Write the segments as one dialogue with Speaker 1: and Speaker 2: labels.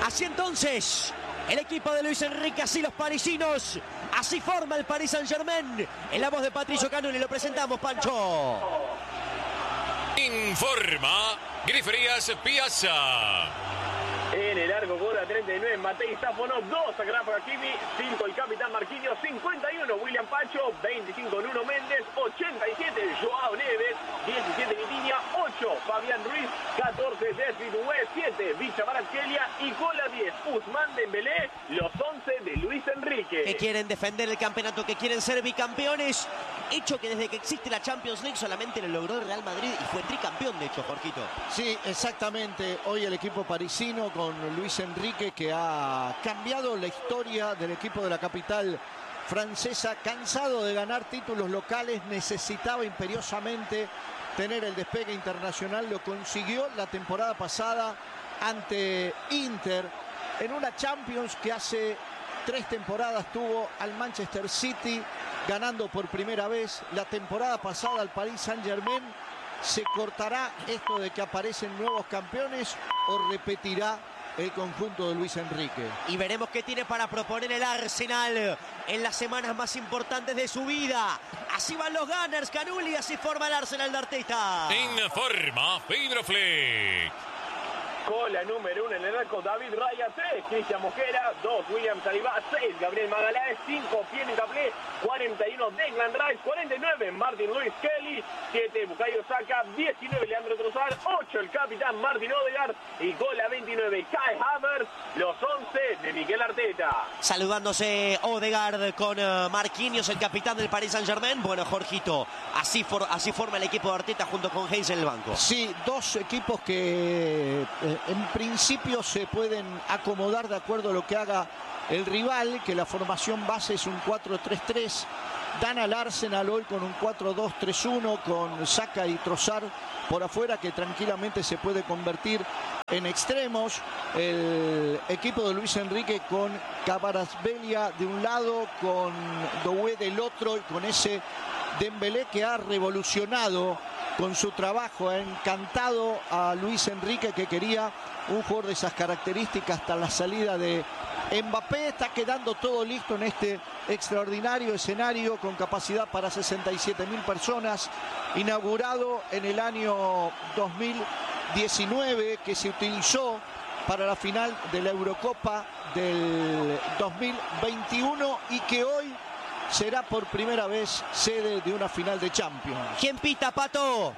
Speaker 1: Así entonces, el equipo de Luis Enrique, así los parisinos, así forma el Paris Saint-Germain. En la voz de Patricio Canoli lo presentamos, Pancho.
Speaker 2: Informa Griferías Piazza.
Speaker 3: En el arco cobra 39, Matei Safonov, 2 Achraf Hakimi, 5 el capitán Marquinhos, 51 William Pacho, 25 Nuno Méndez, 87 Joao Neves, 17 Vitinha, 8 Fabián Ruiz, 14 Desri Doué, 7 Vicha Kvaratskhelia y con la 10 Ousmane Dembélé, los 11 de Luis Enrique.
Speaker 1: Que quieren defender el campeonato, que quieren ser bicampeones. Hecho que desde que existe la Champions League solamente lo logró el Real Madrid y fue tricampeón, de hecho, Jorgito.
Speaker 4: Sí, exactamente. Hoy el equipo parisino con Luis Enrique, que ha cambiado la historia del equipo de la capital francesa, cansado de ganar títulos locales, necesitaba imperiosamente tener el despegue internacional. Lo consiguió la temporada pasada ante Inter en una Champions que hace 3 temporadas tuvo al Manchester City ganando por primera vez. La temporada pasada al Paris Saint-Germain. ¿Se cortará esto de que aparecen nuevos campeones o repetirá el conjunto de Luis Enrique?
Speaker 1: Y veremos qué tiene para proponer el Arsenal en las semanas más importantes de su vida. Así van los Gunners, Canuli, así forma el Arsenal de Arteta.
Speaker 2: Informa Fibroflex.
Speaker 3: Con la número 1 en el arco, David Raya, 3 Cristian Mosquera, 2 William Saliba, 6 Gabriel Magalhães, 5 Pierre Caplé, 41 Declan Rice, 49 Martin Lewis Kelly, 7 Bukayo Saka, 19 Leandro Trossard, 8 el capitán Martin Odegaard y con la 29 Kai Havertz, los 11 de Mikel Arteta.
Speaker 1: Saludándose Odegaard con Marquinhos, el capitán del Paris Saint-Germain. Bueno, Jorgito, así forma el equipo de Arteta junto con Heinz en el banco.
Speaker 4: Sí, dos equipos que en principio se pueden acomodar de acuerdo a lo que haga el rival, que la formación base es un 4-3-3. Dan al Arsenal hoy con un 4-2-3-1 con Saka y Trossard por afuera, que tranquilamente se puede convertir en extremos. El equipo de Luis Enrique con Kvaratskhelia de un lado, con Doué del otro y con ese Dembélé que ha revolucionado con su trabajo, ha encantado a Luis Enrique, que quería un jugador de esas características hasta la salida de Mbappé. Está quedando todo listo en este extraordinario escenario con capacidad para 67.000 personas, inaugurado en el año 2019, que se utilizó para la final de la Eurocopa del 2021 y que hoy será por primera vez sede de una final de Champions.
Speaker 1: ¿Quién pita, Pato?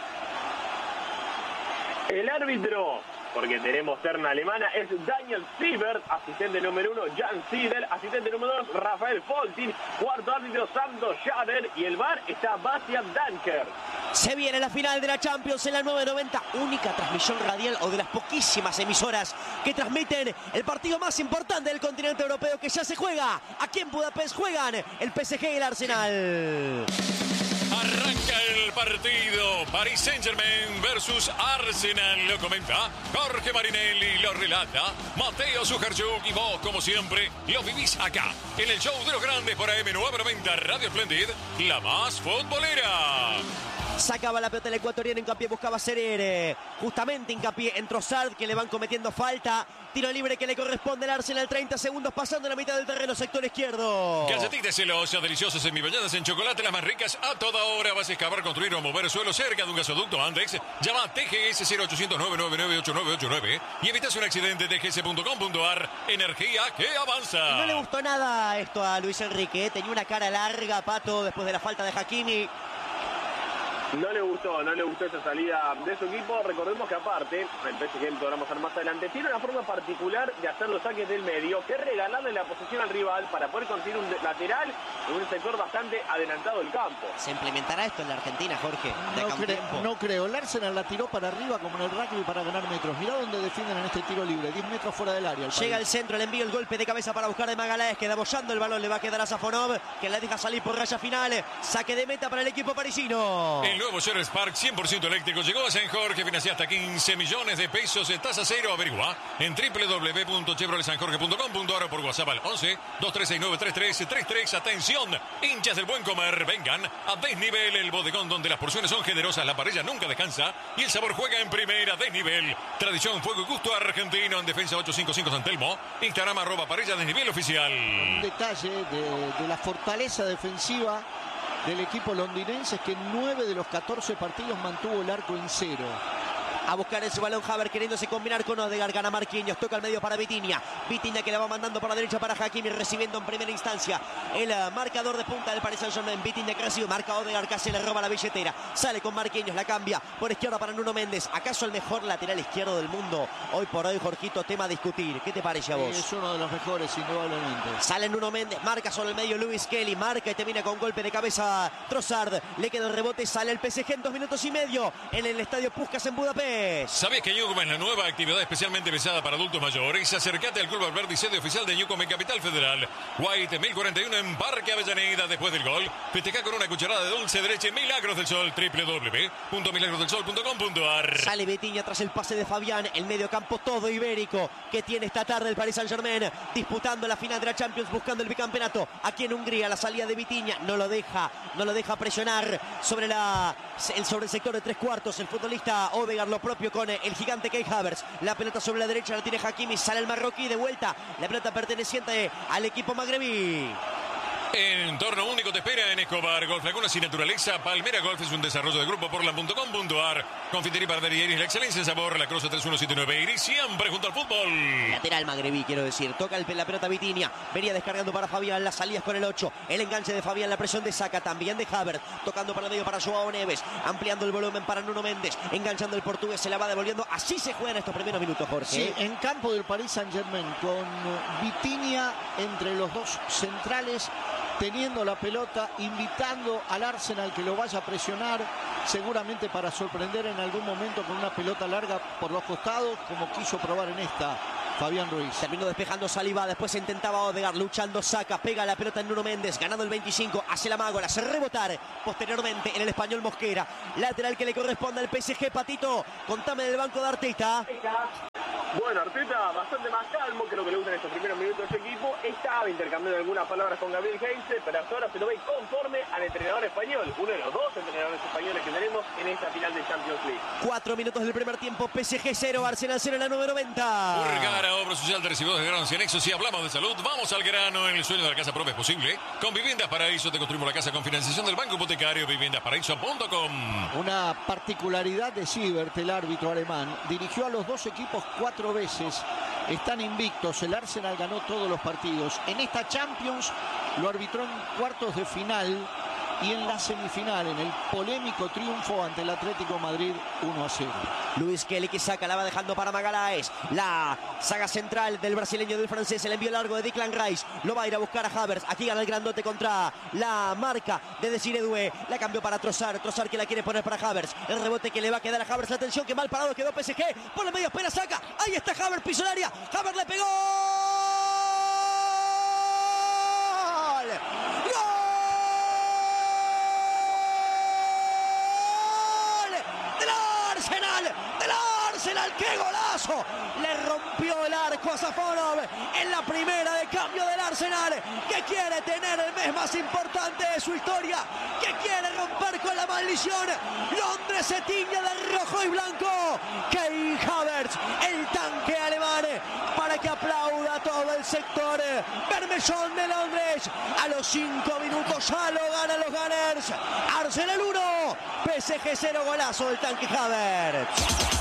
Speaker 3: El árbitro, porque tenemos terna alemana, es Daniel Siebert, asistente número 1 Jan Siedel, asistente número 2 Rafael Foltin, cuarto árbitro Sando Schader y el VAR está Bastian Danker.
Speaker 1: Se viene la final de la Champions en la 990, única transmisión radial o de las poquísimas emisoras que transmiten el partido más importante del continente europeo, que ya se juega. Aquí en Budapest juegan el PSG y el Arsenal.
Speaker 2: Arranca el partido. Paris Saint-Germain versus Arsenal. Lo comenta Jorge Marinelli, lo relata Mateo Sujarchuk y vos, como siempre, lo vivís acá, en el show de los grandes por AM990 Radio Splendid, la más futbolera.
Speaker 1: Sacaba la pelota el ecuatoriano, Hincapié buscaba hacer justamente hincapié en Trossard, que le van cometiendo falta. Tiro libre que le corresponde al Arsenal, 30 segundos pasando la mitad del terreno, sector izquierdo.
Speaker 2: Galletitas celosas, deliciosas semibañadas en chocolate, las más ricas a toda hora. Vas a excavar, construir o mover suelo cerca de un gasoducto Andex. Llama a TGS 0800 999 8989 y evitas un accidente. TGS.com.ar. Energía que avanza.
Speaker 1: Y no le gustó nada esto a Luis Enrique, tenía una cara larga, Pato, después de la falta de Hakimi.
Speaker 3: No le gustó esa salida de su equipo. Recordemos que aparte, el PSG, lo vamos a ver más adelante, tiene una forma particular de hacer los saques del medio, que es regalarle la posición al rival para poder conseguir un lateral en un sector bastante adelantado del campo.
Speaker 1: ¿Se implementará esto en la Argentina, Jorge?
Speaker 4: No creo. El Arsenal la tiró para arriba como en el rugby para ganar metros. Mirá dónde defienden en este tiro libre, 10 metros fuera del área.
Speaker 1: Llega al centro, el envío, el golpe de cabeza para buscar de Magalhães, queda bollando el balón, le va a quedar a Safonov, que la deja salir por raya final. Saque de meta para el equipo parisino.
Speaker 2: El nuevo Chevrolet Spark 100% eléctrico llegó a San Jorge, financia hasta 15 millones de pesos, tasa cero. Averigua en www.chevroletsanjorge.com.ar o por WhatsApp al 11 2369 3333. Atención, hinchas del buen comer, vengan a Desnivel, el bodegón donde las porciones son generosas, la parrilla nunca descansa y el sabor juega en primera. Desnivel, tradición, fuego y gusto argentino. En Defensa 855 San Telmo, Instagram @parrilla Desnivel oficial.
Speaker 4: Un detalle de la fortaleza defensiva del equipo londinense es que en 9 de los 14 partidos mantuvo el arco en 0.
Speaker 1: A buscar ese balón Havertz queriéndose combinar con Odegaard, gana Marquinhos, toca al medio para Vitinha. Vitinha que la va mandando por la derecha para Hakimi, recibiendo en primera instancia el marcador de punta del Paris Saint-Germain. Vitinha que recibe, marca Odegaard, casi le roba la billetera. Sale con Marquinhos, la cambia por izquierda para Nuno Méndez. ¿Acaso el mejor lateral izquierdo del mundo? Hoy por hoy, Jorgito, tema a discutir. ¿Qué te parece a vos?
Speaker 4: Es uno de los mejores, indudablemente.
Speaker 1: Sale Nuno Méndez, marca sobre el medio Luis Kelly, marca y termina con golpe de cabeza Trossard. Le queda el rebote, sale el PSG en 2 minutos y medio en el estadio Puskás en Budapest.
Speaker 2: ¿Sabés que Newcom es la nueva actividad especialmente pensada para adultos mayores? Acércate al Club Alberdi, sede oficial de Newcom en Capital Federal. White 1041 en Parque Avellaneda. Después del gol, festeja con una cucharada de dulce de leche Milagros del Sol. www.milagrosdelsol.com.ar.
Speaker 1: Sale Vitinha tras el pase de Fabián. El mediocampo todo ibérico que tiene esta tarde el Paris Saint-Germain, disputando la final de la Champions, buscando el bicampeonato. Aquí en Hungría, la salida de Vitinha no lo deja presionar sobre el sector de 3/4. El futbolista Odegaard, lo propio con el gigante Kai Havertz. La pelota sobre la derecha la tiene Hakimi, sale el marroquí de vuelta. La pelota perteneciente al equipo magrebí.
Speaker 2: Entorno único te espera en Escobar Golf Laguna sin naturaleza. Palmera Golf es un desarrollo de grupo portland.com.ar. Confitería Panadería Iris, la excelencia en sabor. La Cruz 3179 Iris, siempre junto al fútbol.
Speaker 1: Lateral magrebí, quiero decir. Toca la pelota Vitinha. Venía descargando para Fabián. Las salidas con el 8. El enganche de Fabián, la presión de Saka. También de Havertz. Tocando para el medio para Joao Neves. Ampliando el volumen para Nuno Méndez. Enganchando el portugués. Se la va devolviendo. Así se juegan estos primeros minutos, Jorge.
Speaker 4: Sí, en campo del Paris Saint-Germain, con Vitinha entre los dos centrales, teniendo la pelota, invitando al Arsenal que lo vaya a presionar, seguramente para sorprender en algún momento con una pelota larga por los costados, como quiso probar en esta Fabián Ruiz.
Speaker 1: Terminó despejando Saliba, después intentaba Odegaard, luchando Saka, pega la pelota en Nuno Méndez, ganando el 25, hace la mago, la hace rebotar posteriormente en el español Mosquera. Lateral que le corresponde al PSG, Patito, contame del banco de Arteta.
Speaker 3: Bueno, Arteta bastante más calmo, creo que le gustan estos primeros minutos de su equipo. Estaba intercambiando algunas palabras con Gabriel Heinze, pero hasta ahora se lo ve conforme al entrenador español, uno de los 2 entrenadores españoles que tenemos en esta final de Champions League.
Speaker 1: 4 minutos del primer tiempo, PSG 0, Arsenal 0 en la 9:90.
Speaker 2: Urgara, obra social de recibidos de grano y anexos. Si hablamos de salud, vamos al grano. El sueño de la casa propia es posible. Con Viviendas Paraíso te construimos la casa con financiación del Banco Hipotecario. Viviendasparaíso.com.
Speaker 4: Una particularidad de Siebert, el árbitro alemán, dirigió a los dos equipos 4 veces. Están invictos. El Arsenal ganó todos los partidos. En esta Champions lo arbitró en cuartos de final y en la semifinal, en el polémico triunfo ante el Atlético Madrid 1-0.
Speaker 1: Luis Kelly que saca, la va dejando para Magalhães. La saga central del brasileño, del francés, el envío largo de Declan Rice. Lo va a ir a buscar a Havertz. Aquí gana el grandote contra la marca de Desiré Doué. La cambió para Trossard. Trossard que la quiere poner para Havertz. El rebote que le va a quedar a Havertz. Atención, que mal parado quedó PSG. Por el medio espera, saca. Ahí está Havertz, piso el área. Havertz le pegó. ¡Qué golazo! Le rompió el arco a Safonov en la primera de cambio del Arsenal, que quiere tener el mes más importante de su historia, que quiere romper con la maldición. Londres se tiñe de rojo y blanco. Kai Havertz, el tanque alemán, para que aplauda todo el sector bermellón de Londres. A los 5 minutos ya lo ganan los Gunners. Arsenal 1, PSG 0, golazo del tanque Havertz.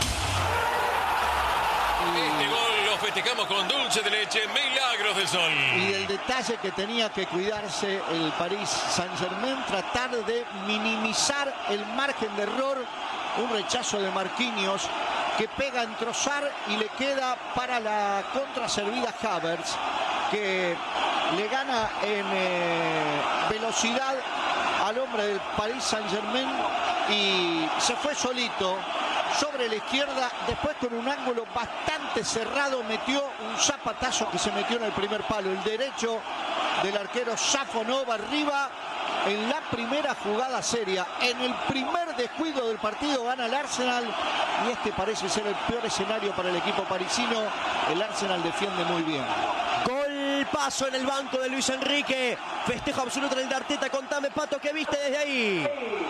Speaker 2: Este gol lo festejamos con dulce de leche Milagros del Sol.
Speaker 4: Y el detalle que tenía que cuidarse el Paris Saint-Germain, tratar de minimizar el margen de error. Un rechazo de Marquinhos que pega en Trossard y le queda para la contraservida Havertz, que le gana en velocidad al hombre del Paris Saint-Germain y se fue solito sobre la izquierda. Después, con un ángulo bastante cerrado, metió un zapatazo que se metió en el primer palo. El derecho del arquero Safonov arriba en la primera jugada seria, en el primer primer descuido del partido gana el Arsenal y este parece ser el peor escenario para el equipo parisino. El Arsenal defiende muy bien.
Speaker 1: Gol paso en el banco de Luis Enrique. Festejo absoluto en el de Arteta. Contame, Pato, ¿qué viste desde ahí?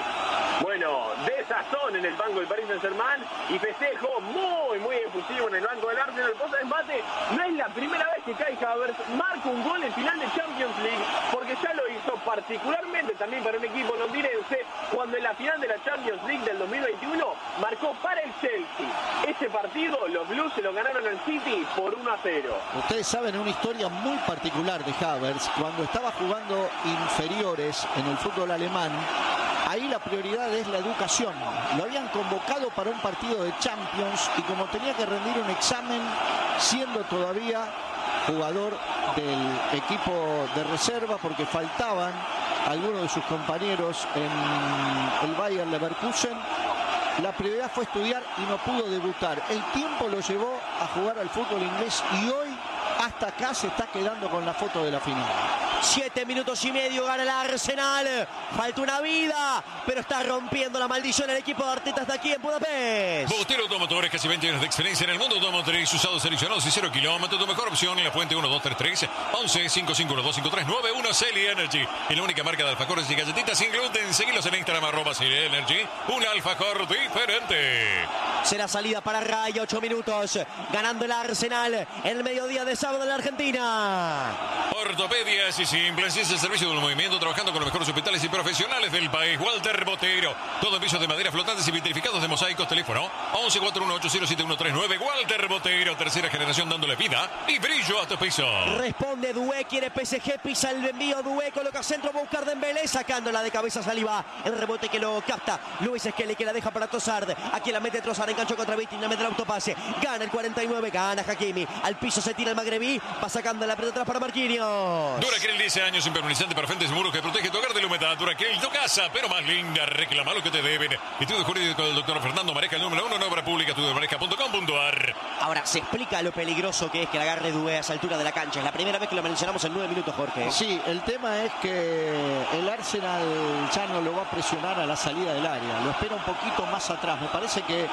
Speaker 3: Bueno, desazón en el banco del Paris Saint-Germain y festejo muy efusivo en el banco del Arsenal. Cosa de empate, no es la primera vez que Kai Havertz marca un gol en final de Champions League, porque ya lo hizo particularmente también para un equipo londinense cuando en la final de la Champions League del 2021 marcó para el Chelsea. Ese partido los Blues se lo ganaron al City por 1-0.
Speaker 4: Ustedes saben una historia muy particular de Havertz. Cuando estaba jugando inferiores en el fútbol alemán, ahí la prioridad es la educación. Lo habían convocado para un partido de Champions y como tenía que rendir un examen, siendo todavía jugador del equipo de reserva, porque faltaban algunos de sus compañeros en el Bayer Leverkusen, la prioridad fue estudiar y no pudo debutar. El tiempo lo llevó a jugar al fútbol inglés y hoy hasta acá se está quedando con la foto de la final.
Speaker 1: 7 minutos y medio gana el Arsenal. Falta una vida, pero está rompiendo la maldición el equipo de Arteta hasta aquí en Budapest.
Speaker 2: Botero Automotores, casi 20 años de experiencia en el mundo automotriz, usados, seleccionados y 0 kilómetros. Tu mejor opción en la fuente 1233 11 55125391 Celi Energy. Es la única marca de alfajores y galletitas sin gluten. Seguilos en Instagram @Celi Energy. Un alfajor diferente.
Speaker 1: Será salida para Raya, 8 minutos. Ganando el Arsenal en el mediodía de sábado en la Argentina.
Speaker 2: Ortopedias y simples, es el servicio del movimiento, trabajando con los mejores hospitales y profesionales del país. Walter Botero, todo en pisos de madera flotantes y vitrificados de mosaicos. Teléfono 1141807139. Walter Botero, tercera generación dándole vida y brillo a tu piso.
Speaker 1: Responde Doué, quiere PSG, pisa el envío. Doué coloca centro, va a buscar Dembélé, sacándola de cabeza Saliba. El rebote que lo capta Luis Skelly, que la deja para Trossard. Aquí la mete Trossard, enganchó contra Vitinha, mete el autopase. Gana el 49, gana Hakimi. Al piso se tira el magrebí, va sacando la pelota atrás para Marquinhos.
Speaker 2: Duraquel, 10 años, impermeabilizante para frentes y muros que protege tu hogar de la humedad. Duraquel, tu casa, pero más linda. Reclama lo que te deben. Estudio jurídico del doctor Fernando Mareja, el número 1 en obra pública, estudiomareja.com.ar.
Speaker 1: Ahora, se explica lo peligroso que es que la agarre Doué a esa altura de la cancha. Es la primera vez que lo mencionamos en 9 minutos, Jorge.
Speaker 4: Sí, el tema es que el Arsenal ya no lo va a presionar a la salida del área. Lo espera un poquito más atrás. Me parece que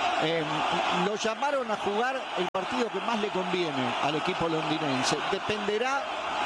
Speaker 4: lo llamaron a jugar el partido que más le conviene al equipo londinense. Dependerá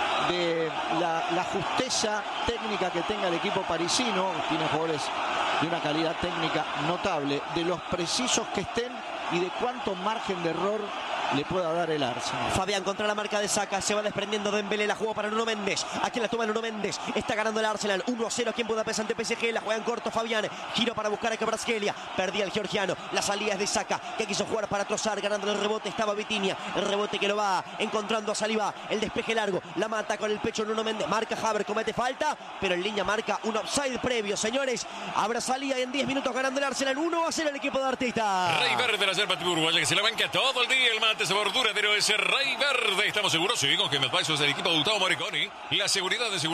Speaker 4: de la justeza técnica que tenga el equipo parisino. Tiene jugadores de una calidad técnica notable, de los precisos que estén y de cuánto margen de error le pueda dar el Arsenal.
Speaker 1: Fabián contra la marca de Saka, se va desprendiendo Dembélé, la jugó para Nuno Méndez. Aquí la toma Nuno Méndez, está ganando el Arsenal 1-0 aquí en Budapest ante PSG. La juega en corto Fabián, giro para buscar a Kvaratskhelia, perdía el georgiano. La salida es de Saka, que quiso jugar para Trossard, ganando el rebote estaba Vitinha. El rebote que lo va encontrando a Saliba, el despeje largo, la mata con el pecho Nuno Méndez. Marca Havertz, comete falta, pero en línea marca un offside previo, señores. Habrá salida en 10 minutos ganando el Arsenal 1-0 el equipo de Arteta.
Speaker 2: Rey Verde, la yerba uruguaya que se la banca todo el día. El mate sabor duradero es Rey Verde. Estamos seguros, sí, con Gemma Advisors del equipo de Gustavo Moriconi. La seguridad de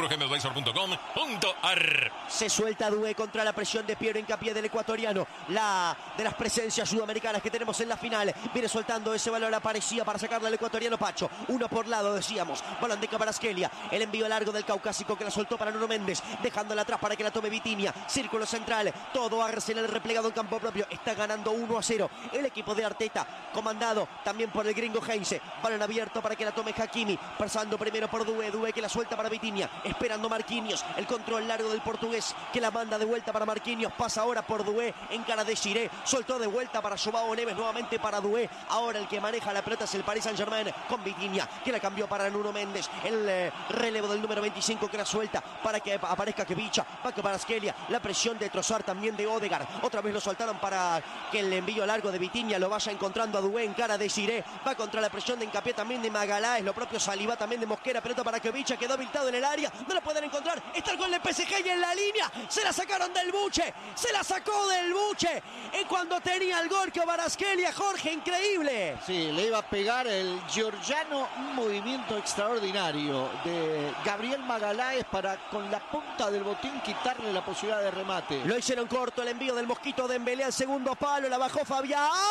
Speaker 2: segurogemadvisor.com.ar.
Speaker 1: Se suelta Doué contra la presión de Piero Hincapié del ecuatoriano. La de las presencias sudamericanas que tenemos en la final. Viene soltando ese balón, aparecía para sacarle al ecuatoriano Pacho. Uno por lado, decíamos. Balón de Kvaratskhelia. El envío largo del caucásico que la soltó para Nuno Méndez. Dejándola atrás para que la tome Vitinha. Círculo central. Todo Arsenal replegado en campo propio. Está ganando 1-0 el equipo de Arteta, comandado también por el gringo Heinze. Balón abierto para que la tome Hakimi, pasando primero por Doué, Doué que la suelta para Vitinha, esperando Marquinhos, el control largo del portugués que la manda de vuelta para Marquinhos, pasa ahora por Doué, en cara de Giré, soltó de vuelta para Joao Neves, nuevamente para Doué. Ahora el que maneja la pelota es el Paris Saint-Germain con Vitinha, que la cambió para Nuno Méndez, el relevo del número 25 que la suelta para que aparezca Kevicha, va para Skelia, la presión de Trossard, también de Odegaard, otra vez lo soltaron para que el envío largo de Vitinha lo vaya encontrando a Doué en cara de Giré, va contra la presión de Hincapié también de Magalhães, lo propio Saliba también de Mosquera, pelota para Kevicha, quedó habilitado en el área, no la pueden encontrar, está el gol de PSG y en la línea, se la sacaron del buche, se la sacó del buche, y cuando tenía el gol Kvaratskhelia, Jorge, increíble.
Speaker 4: Sí, le iba a pegar el georgiano, un movimiento extraordinario de Gabriel Magalhães para con la punta del botín quitarle la posibilidad de remate.
Speaker 1: Lo hicieron corto, el envío del Mosquito Dembélé al segundo palo, la bajó Fabián.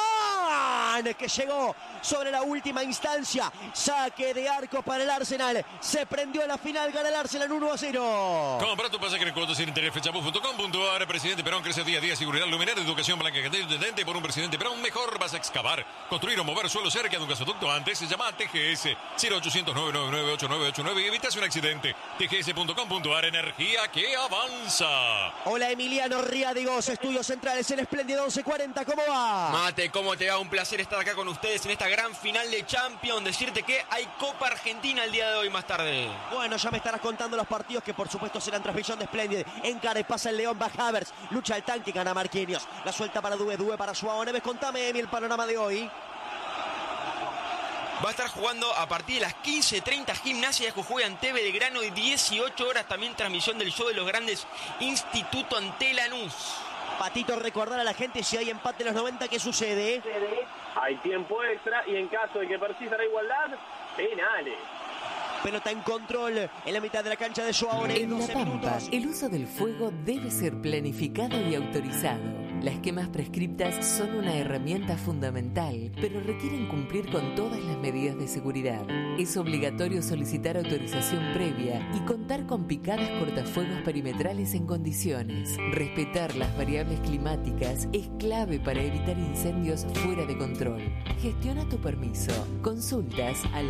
Speaker 1: Gundogan, que llegó sobre la última instancia. Saque de arco para el Arsenal. Se prendió la final, gana el Arsenal 1-0.
Speaker 2: Compra tu pasaje en el cuotas sin interés, fechapub.com.ar. Presidente Perón crece día a día. Seguridad, luminaria, educación, blanca, candente. Por un presidente Perón mejor vas a excavar, construir o mover suelo cerca de un gasoducto antes. Se llama TGS 0800-999-8989 y evitas un accidente. TGS.com.ar. Energía que avanza.
Speaker 1: Hola Emiliano Riadigos, Estudios Centrales, el Espléndido 1140, ¿cómo va?
Speaker 5: Mate, ¿cómo te va? Un placer estar acá con ustedes en esta gran final de Champions. Decirte que hay Copa Argentina el día de hoy más tarde.
Speaker 1: Bueno, ya me estarás contando los partidos que por supuesto serán transmisión de Splendid. Encara y pasa el León, va Havertz, lucha el tanque, gana Marquinhos. La suelta para Due para Joao Neves. Contame, Emi, el panorama de hoy.
Speaker 5: Va a estar jugando a partir de las 15:30 Gimnasia de Jujuy ante Belgrano y 18 horas también transmisión del show de los grandes Instituto ante Lanús.
Speaker 1: Patito, recordar a la gente si hay empate en los 90, ¿qué sucede?
Speaker 3: Hay tiempo extra y en caso de que persista la igualdad, penales.
Speaker 1: Pelota en control en la mitad de la cancha de Joao Neves.
Speaker 6: En La Pampa, el uso del fuego debe ser planificado y autorizado. Las quemas prescriptas son una herramienta fundamental, pero requieren cumplir con todas las medidas de seguridad. Es obligatorio solicitar autorización previa y contar con picadas cortafuegos perimetrales en condiciones. Respetar las variables climáticas es clave para evitar incendios fuera de control. Gestiona tu permiso. Consultas al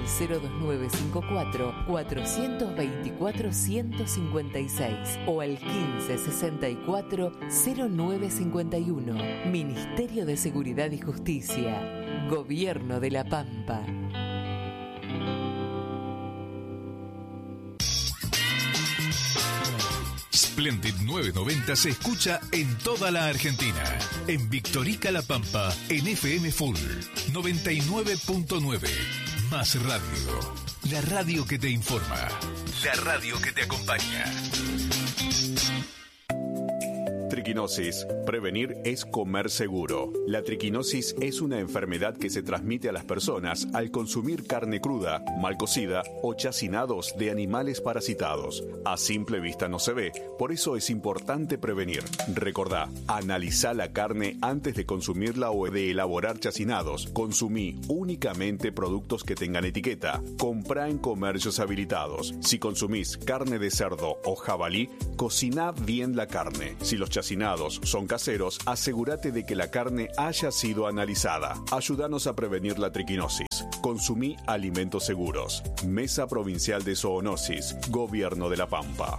Speaker 6: 02954-424-156 o al 1564-0951. Ministerio de Seguridad y Justicia. Gobierno de La Pampa.
Speaker 7: Splendid 990 se escucha en toda la Argentina. En Victorica La Pampa, en FM Full 99.9. Más radio. La radio que te informa. La radio que te acompaña.
Speaker 8: Triquinosis. Prevenir es comer seguro. La triquinosis es una enfermedad que se transmite a las personas al consumir carne cruda, mal cocida o chacinados de animales parasitados. A simple vista no se ve, por eso es importante prevenir. Recordá, analizá la carne antes de consumirla o de elaborar chacinados. Consumí únicamente productos que tengan etiqueta. Comprá en comercios habilitados. Si consumís carne de cerdo o jabalí, cociná bien la carne. Si los chacinados son caseros, asegúrate de que la carne haya sido analizada. Ayúdanos a prevenir la triquinosis. Consumí alimentos seguros. Mesa Provincial de Zoonosis. Gobierno de La Pampa.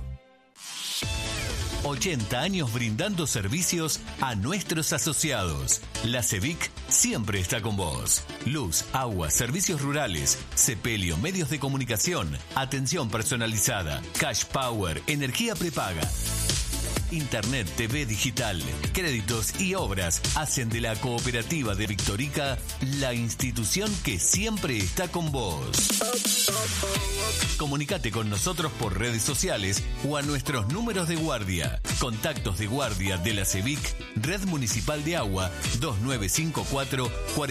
Speaker 7: 80 años brindando servicios a nuestros asociados. La CEVIC siempre está con vos. Luz, agua, servicios rurales, sepelio, medios de comunicación, atención personalizada, cash power, energía prepaga. Internet, TV digital, créditos y obras hacen de la Cooperativa de Victorica la institución que siempre está con vos. Comunicate con nosotros por redes sociales o a nuestros números de guardia. Contactos de guardia de la CEVIC, Red Municipal de Agua, 2954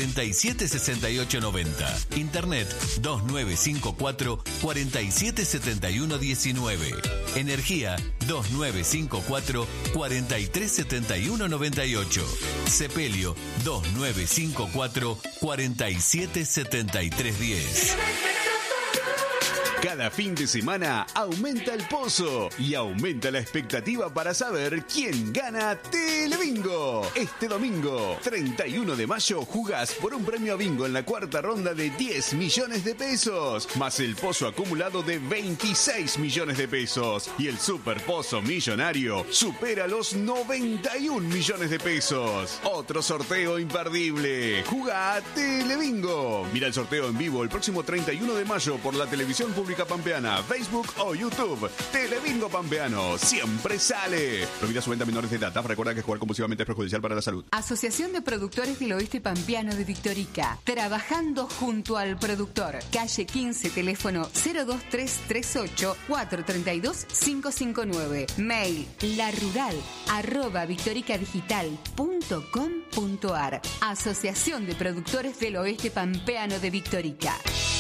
Speaker 7: 476890. Internet 2954 477119. Energía 2954 437198. Sepelio 2954 477310.
Speaker 8: Cada fin de semana aumenta el pozo y aumenta la expectativa para saber quién gana Telebingo. Este domingo, 31 de mayo, jugás por un premio a bingo en la cuarta ronda de 10 millones de pesos, más el pozo acumulado de 26 millones de pesos. Y el super pozo millonario supera los 91 millones de pesos. Otro sorteo imperdible. Jugá Telebingo. Mira el sorteo en vivo el próximo 31 de mayo por la televisión pública pampeana, Facebook o YouTube. Telebingo Pampeano siempre sale. Prohibida su venta a menores de edad. Recuerda que jugar compulsivamente es perjudicial para la salud.
Speaker 9: Asociación de Productores del Oeste Pampeano de Victorica. Trabajando junto al productor. Calle 15, teléfono 02338 432 559. Mail larural@victoricadigital.com.ar. Asociación de Productores del Oeste Pampeano de Victorica.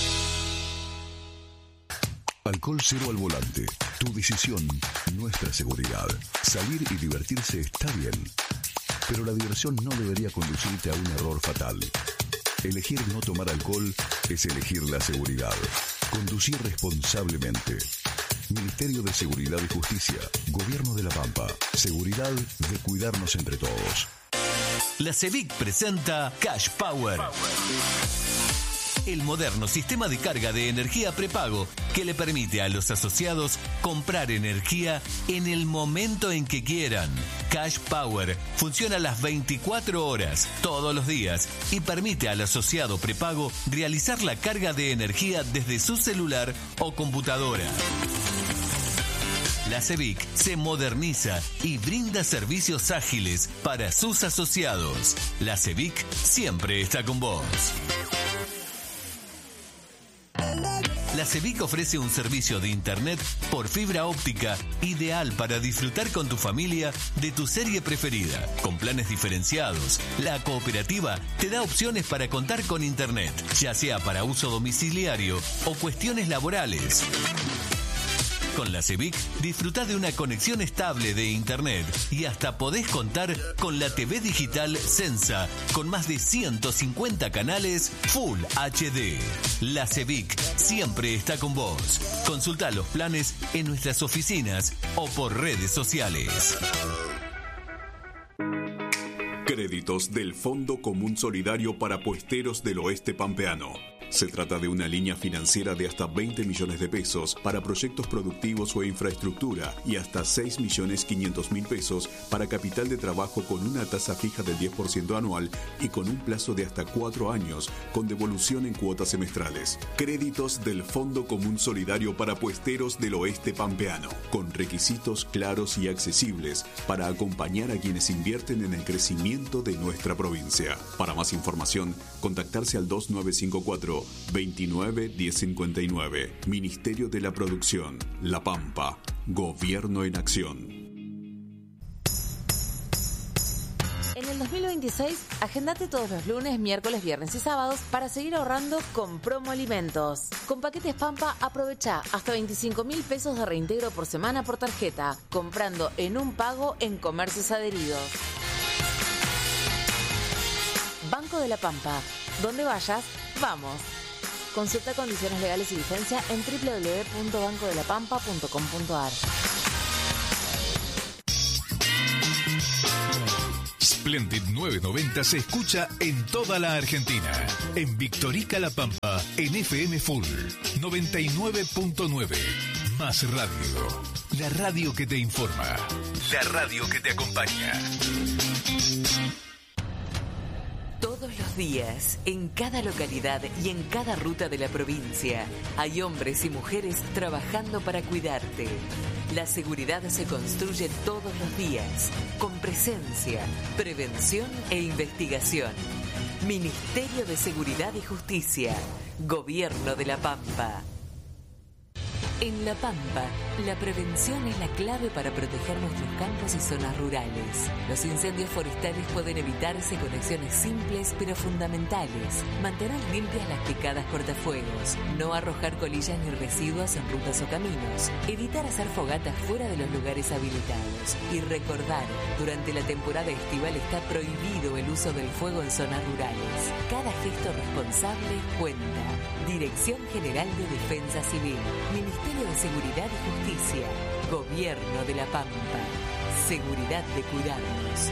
Speaker 10: Alcohol cero al volante. Tu decisión, nuestra seguridad. Salir y divertirse está bien, pero la diversión no debería conducirte a un error fatal. Elegir no tomar alcohol es elegir la seguridad. Conducir responsablemente. Ministerio de Seguridad y Justicia. Gobierno de La Pampa. Seguridad de cuidarnos entre todos.
Speaker 7: La CEVIC presenta Cash Power. El moderno sistema de carga de energía prepago que le permite a los asociados comprar energía en el momento en que quieran. Cash Power funciona las 24 horas, todos los días, y permite al asociado prepago realizar la carga de energía desde su celular o computadora. La CEVIC se moderniza y brinda servicios ágiles para sus asociados. La CEVIC siempre está con vos. La CEVIC ofrece un servicio de internet por fibra óptica ideal para disfrutar con tu familia de tu serie preferida. Con planes diferenciados, la cooperativa te da opciones para contar con internet, ya sea para uso domiciliario o cuestiones laborales. Con la CEVIC disfruta de una conexión estable de internet y hasta podés contar con la TV digital Sensa con más de 150 canales Full HD. La CEVIC siempre está con vos. Consulta los planes en nuestras oficinas o por redes sociales.
Speaker 8: Créditos del Fondo Común Solidario para Puesteros del Oeste Pampeano. Se trata de una línea financiera de hasta 20 millones de pesos para proyectos productivos o infraestructura y hasta 6.500.000 pesos para capital de trabajo con una tasa fija del 10% anual y con un plazo de hasta 4 años con devolución en cuotas semestrales. Créditos del Fondo Común Solidario para Puesteros del Oeste Pampeano, con requisitos claros y accesibles para acompañar a quienes invierten en el crecimiento de nuestra provincia. Para más información, contactarse al 2954 29 1059. Ministerio de la Producción, La Pampa. Gobierno en acción.
Speaker 11: En el 2026, agendate todos los lunes, miércoles, viernes y sábados para seguir ahorrando con Promo Alimentos. Con Paquetes Pampa, aprovecha hasta 25.000 pesos de reintegro por semana por tarjeta, comprando en un pago en comercios adheridos. Banco de la Pampa. Donde vayas, vamos. Consulta condiciones legales y vigencia en www.bancodelapampa.com.ar.
Speaker 12: Splendid 990 se escucha en toda la Argentina. En Victorica La Pampa, en FM Full 99.9. Más radio. La radio que te informa. La radio que te acompaña.
Speaker 6: Todos los días, en cada localidad y en cada ruta de la provincia, hay hombres y mujeres trabajando para cuidarte. La seguridad se construye todos los días, con presencia, prevención e investigación. Ministerio de Seguridad y Justicia, Gobierno de La Pampa. En La Pampa, la prevención es la clave para proteger nuestros campos y zonas rurales. Los incendios forestales pueden evitarse con acciones simples pero fundamentales. Mantener limpias las picadas cortafuegos, no arrojar colillas ni residuos en rutas o caminos, evitar hacer fogatas fuera de los lugares habilitados y recordar, durante la temporada estival está prohibido el uso del fuego en zonas rurales. Cada gesto responsable cuenta. Dirección General de Defensa Civil, Ministerio de Seguridad y Justicia, Gobierno de La Pampa. Seguridad de cuidarnos.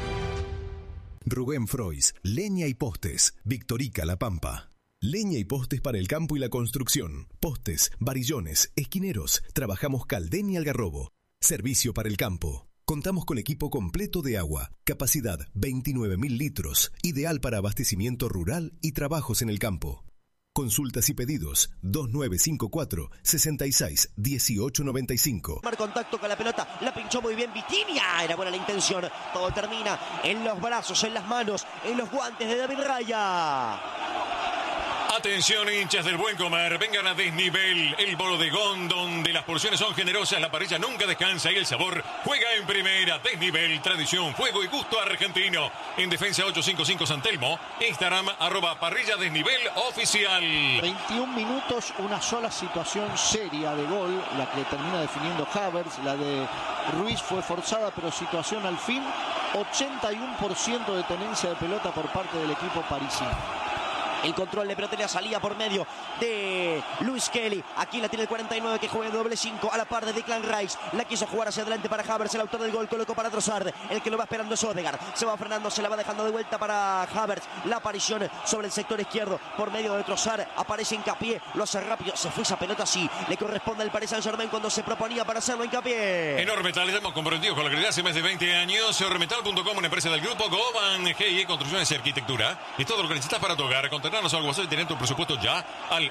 Speaker 13: Rubén Frois, Leña y Postes, Victorica La Pampa. Leña y postes para el campo y la construcción. Postes, varillones, esquineros. Trabajamos Caldén y Algarrobo. Servicio para el campo. Contamos con equipo completo de agua. Capacidad 29.000 litros. Ideal para abastecimiento rural y trabajos en el campo. Consultas y pedidos 2954 66 1895.
Speaker 1: Mar contacto con la pelota, la pinchó muy bien Vitinha, era buena la intención. Todo termina en los brazos, en las manos, en los guantes de David Raya.
Speaker 2: Atención, hinchas del buen comer, vengan a Desnivel, el bodegón donde las porciones son generosas, la parrilla nunca descansa y el sabor juega en primera. Desnivel, tradición, fuego y gusto argentino. En Defensa 855 San Telmo, Instagram @parrilladesnivel oficial.
Speaker 4: 21 minutos, una sola situación seria de gol, la que termina definiendo Havertz. La de Ruiz fue forzada, pero situación al fin 81% de tenencia de pelota por parte del equipo parisino.
Speaker 1: El control de pelota y la salida por medio de Luis Kelly. Aquí la tiene el 49 que juega en doble 5 a la par de Declan Rice. La quiso jugar hacia adelante para Havertz, el autor del gol, colocó para Trossard. El que lo va esperando es Odegaard. Se va frenando, se la va dejando de vuelta para Havertz. La aparición sobre el sector izquierdo por medio de Trossard. Aparece Hincapié, lo hace rápido. Se fue esa pelota así. Le corresponde al Paris Saint-Germain cuando se proponía para hacerlo Hincapié.
Speaker 2: En Ormetal estamos comprometidos con la calidad hace más de 20 años. Ormetal.com, una empresa del grupo Goban GIE Construcciones y Arquitectura. Y todo lo que necesitas para tu hogar. Contratarnos al WhatsApp y tener tu presupuesto ya al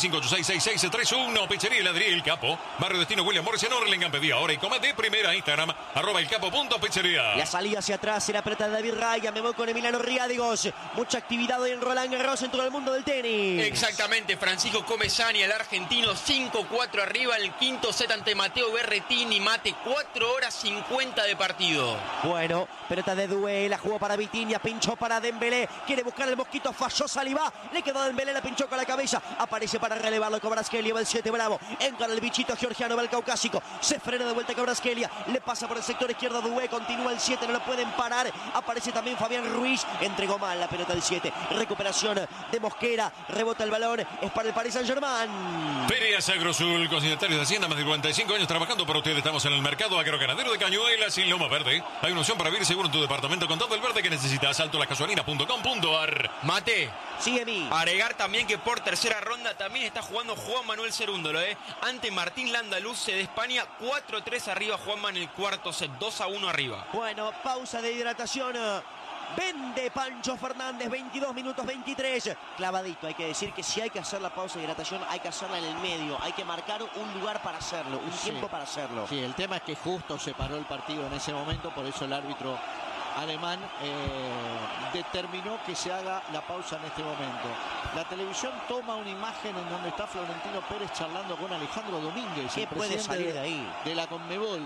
Speaker 2: 1165866631. Pizzería Heladería El Capo, Barrio Destino William Morris en Orlengan. Pedí ahora y come de primera. Instagram @elcapo.pizzería.
Speaker 1: La salida hacia atrás, la pelota de David Raya. Me voy con Emiliano Riadigos. Mucha actividad hoy en Roland Garros en todo el mundo del tenis.
Speaker 5: Exactamente, Francisco Comesaña, el argentino, 5-4 arriba, el quinto set ante Mateo Berretini. Mate, 4 horas 50 de partido.
Speaker 1: Bueno, pelota de Doué, la jugó para Vitinha, pinchó para Dembélé, quiere buscar el mosquito, falló Saliba, le quedó Dembélé, la pinchó con la cabeza, aparece para relevarlo Kvaratskhelia, va el 7 bravo, encara el bichito georgiano, va el caucásico, se frena de vuelta Kvaratskhelia, le pasa por el sector izquierdo Doué, continúa el 7, no lo pueden parar, aparece también Fabián Ruiz, entregó mal la pelota del 7, recuperación de Mosquera, rebota el balón, es para el Paris Saint-Germain.
Speaker 2: Ferias Agrosul, consignatarios de Hacienda, más de 45 años trabajando para ustedes. Estamos en el mercado agroganadero de Cañuelas y Loma Verde. Hay una opción para vivir seguro en tu departamento con todo el verde que necesitas. Altolascasuarinas.com.ar.
Speaker 5: Mate.
Speaker 1: Sigue mí.
Speaker 5: Agregar también que por tercera ronda también está jugando Juan Manuel Cerúndolo, ante Martín Landaluz de España, 4-3 arriba Juanma en el cuarto set, 2-1 arriba.
Speaker 1: Bueno, pausa de hidratación. Vende Pancho Fernández, 22 minutos 23. Clavadito, hay que decir que si hay que hacer la pausa de hidratación, hay que hacerla en el medio. Hay que marcar un lugar para hacerlo, un tiempo para hacerlo.
Speaker 4: Sí, el tema es que justo se paró el partido en ese momento, por eso el árbitro alemán determinó que se haga la pausa en este momento. La televisión toma una imagen en donde está Florentino Pérez charlando con Alejandro Domínguez,
Speaker 1: ¿Qué
Speaker 4: el
Speaker 1: puede
Speaker 4: presidente
Speaker 1: salir de ahí?
Speaker 4: De la Conmebol.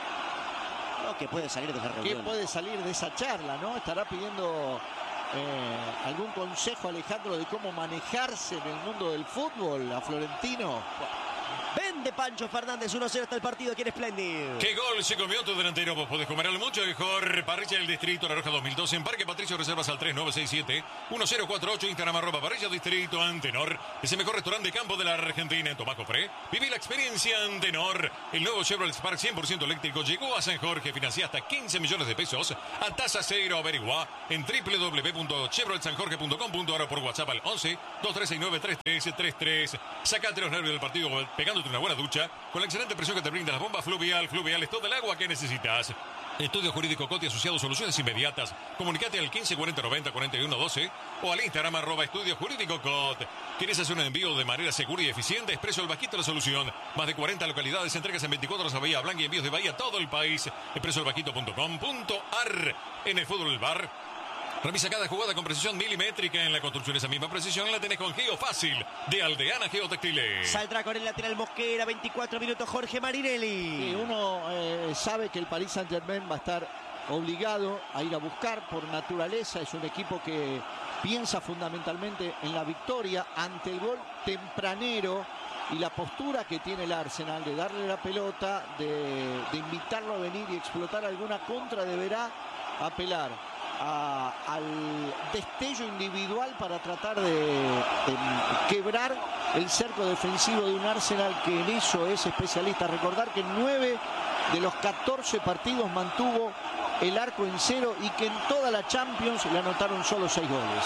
Speaker 1: No, que puede salir de esa reunión.
Speaker 4: ¿Qué puede salir de esa charla, no? Estará pidiendo algún consejo Alejandro de cómo manejarse en el mundo del fútbol a Florentino.
Speaker 1: Vende Pancho Fernández, 1-0 hasta el partido, ¿quién es Splendid?
Speaker 2: ¿Qué gol se comió tu delantero? Vos podés comer al mucho mejor. Parrilla del Distrito, La Roja 2012, en Parque Patricio, reservas al 3967-1048, Instagram @Parrilla Distrito Antenor. Es el mejor restaurante de campo de la Argentina. Tomá Cofré, viví la experiencia Antenor. El nuevo Chevrolet Spark 100% eléctrico llegó a San Jorge, financia hasta 15 millones de pesos a tasa cero. Averigua en www.chevroletsanjorge.com.ar o por WhatsApp al 11-2369-3333. Sacate los nervios del partido pegándote una buena ducha con la excelente presión que te brinda la bomba Fluvial. Fluvial es todo el agua que necesitas. Estudio Jurídico Coti asociado, soluciones inmediatas. Comunicate al 1540904112 o al Instagram @Estudio Jurídico Cot. ¿Quieres hacer un envío de manera segura y eficiente? Expreso El Bajito la solución. Más de 40 localidades, entregas en 24 horas a Bahía Blanca y envíos de Bahía a todo el país. expresoelbajito.com.ar. En el fútbol del bar, revisa cada jugada con precisión milimétrica. En la construcción esa misma precisión la tenés con Geo Fácil de Aldeana Geotextiles.
Speaker 1: Saldrá con el lateral Mosquera, 24 minutos Jorge Marinelli.
Speaker 4: Sí, uno sabe que el Paris Saint-Germain va a estar obligado a ir a buscar por naturaleza. Es un equipo que piensa fundamentalmente en la victoria ante el gol tempranero y la postura que tiene el Arsenal de darle la pelota, de invitarlo a venir y explotar alguna contra. Deberá apelar al destello individual para tratar de quebrar el cerco defensivo de un Arsenal que en eso es especialista. Recordar que en 9 de los 14 partidos mantuvo el arco en cero y que en toda la Champions le anotaron solo 6 goles.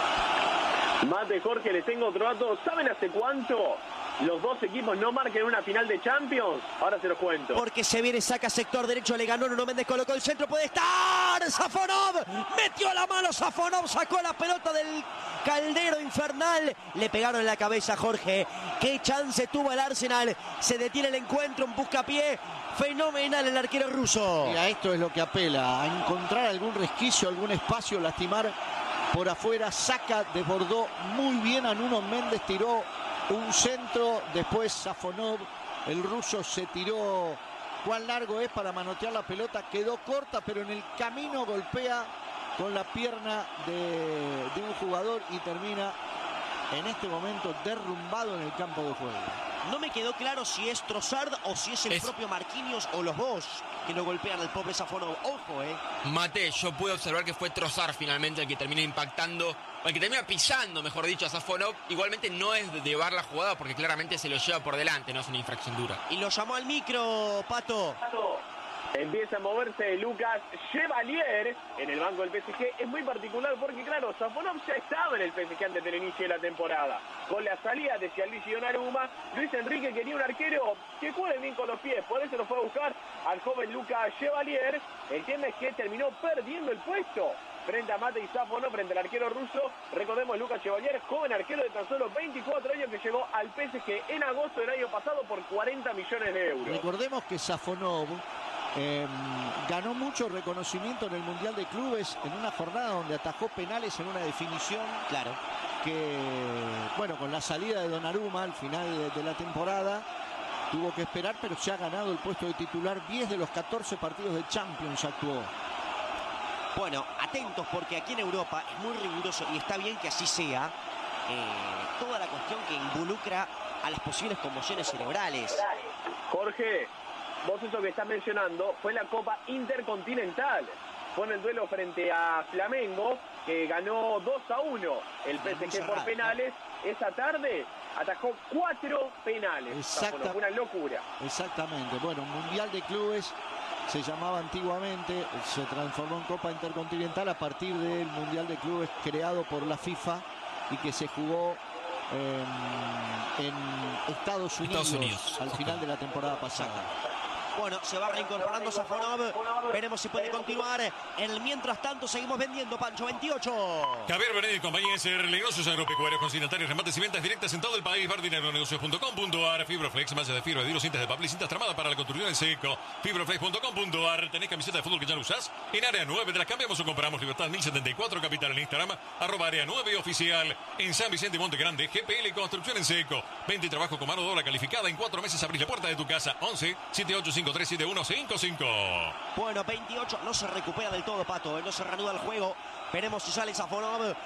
Speaker 3: Mate, Jorge, les tengo otro dato. ¿Saben hace cuánto los dos equipos no marcan una final de Champions? Ahora se los cuento.
Speaker 1: Porque se viene, saca sector derecho, le ganó Nuno Méndez, colocó el centro, puede estar Safonov, metió la mano Safonov, sacó la pelota del caldero infernal, le pegaron en la cabeza, Jorge. Qué chance tuvo el Arsenal, se detiene el encuentro, un buscapié fenomenal el arquero ruso.
Speaker 4: Y a esto es lo que apela, a encontrar algún resquicio, algún espacio, lastimar por afuera. Saca, desbordó muy bien a Nuno Méndez, tiró un centro, después Safonov, el ruso, se tiró. ¿Cuán largo es para manotear la pelota? Quedó corta, pero en el camino golpea con la pierna de un jugador y termina en este momento derrumbado en el campo de juego.
Speaker 1: No me quedó claro si es Trossard o si es el propio Marquinhos o los dos que lo golpean al pobre Safonov. Ojo,
Speaker 5: Mate, yo pude observar que fue Trossard finalmente el que termina impactando, el que termina pisando, mejor dicho, a Safonov. Igualmente no es de llevar la jugada porque claramente se lo lleva por delante, no es una infracción dura.
Speaker 1: Y lo llamó al micro, Pato.
Speaker 3: Empieza a moverse Lucas Chevalier en el banco del PSG. Es muy particular porque, claro, Safonov ya estaba en el PSG antes del inicio de la temporada. Con la salida de Gianluigi Donnarumma, Luis Enrique quería un arquero que juegue bien con los pies. Por eso lo fue a buscar al joven Lucas Chevalier. El tema es que terminó perdiendo el puesto frente a Matej Safonov, frente al arquero ruso. Recordemos, Lucas Chevalier, joven arquero de tan solo 24 años que llegó al PSG en agosto del año pasado por 40 millones de euros.
Speaker 4: Recordemos que Safonov ganó mucho reconocimiento en el Mundial de Clubes en una jornada donde atajó penales en una definición.
Speaker 1: Claro.
Speaker 4: Que, bueno, con la salida de Donnarumma al final de la temporada, tuvo que esperar, pero se ha ganado el puesto de titular. 10 de los 14 partidos de Champions actuó.
Speaker 1: Bueno, atentos porque aquí en Europa es muy riguroso y está bien que así sea. Toda la cuestión que involucra a las posibles conmociones cerebrales.
Speaker 3: Jorge, vos eso que estás mencionando fue la Copa Intercontinental. Fue en el duelo frente a Flamengo, que ganó 2-1 el PSG por penales. Esa tarde atajó 4 penales.
Speaker 4: Exacto.
Speaker 3: Fue una locura.
Speaker 4: Exactamente. Bueno, Mundial de Clubes se llamaba antiguamente, se transformó en Copa Intercontinental a partir del Mundial de Clubes creado por la FIFA y que se jugó en Estados Unidos al final de la temporada pasada.
Speaker 1: Bueno, se va reincorporando Safonov. Veremos si puede continuar. En el mientras tanto, seguimos vendiendo, Pancho. 28.
Speaker 2: Javier Benet y compañía SR, negocios agropecuarios, consignatarios, remates y ventas directas en todo el país. Bardineronegocios.com.ar. Fibroflex, masa de fibra de hilo, cintas de papel y cintas tramadas para la construcción en seco. Fibroflex.com.ar. ¿Tenés camiseta de fútbol que ya no usás? En Área 9 te las cambiamos o compramos. Libertad 1074, Capital en Instagram. @Área 9 oficial. En San Vicente Monte Grande, GPL Construcción en seco. 20 trabajo con mano de obra calificada. En 4 meses abrís la puerta de tu casa. 11 78 537155.
Speaker 1: Bueno, 28, no se recupera del todo, Pato, no se reanuda el juego. Veremos si sale Safonov.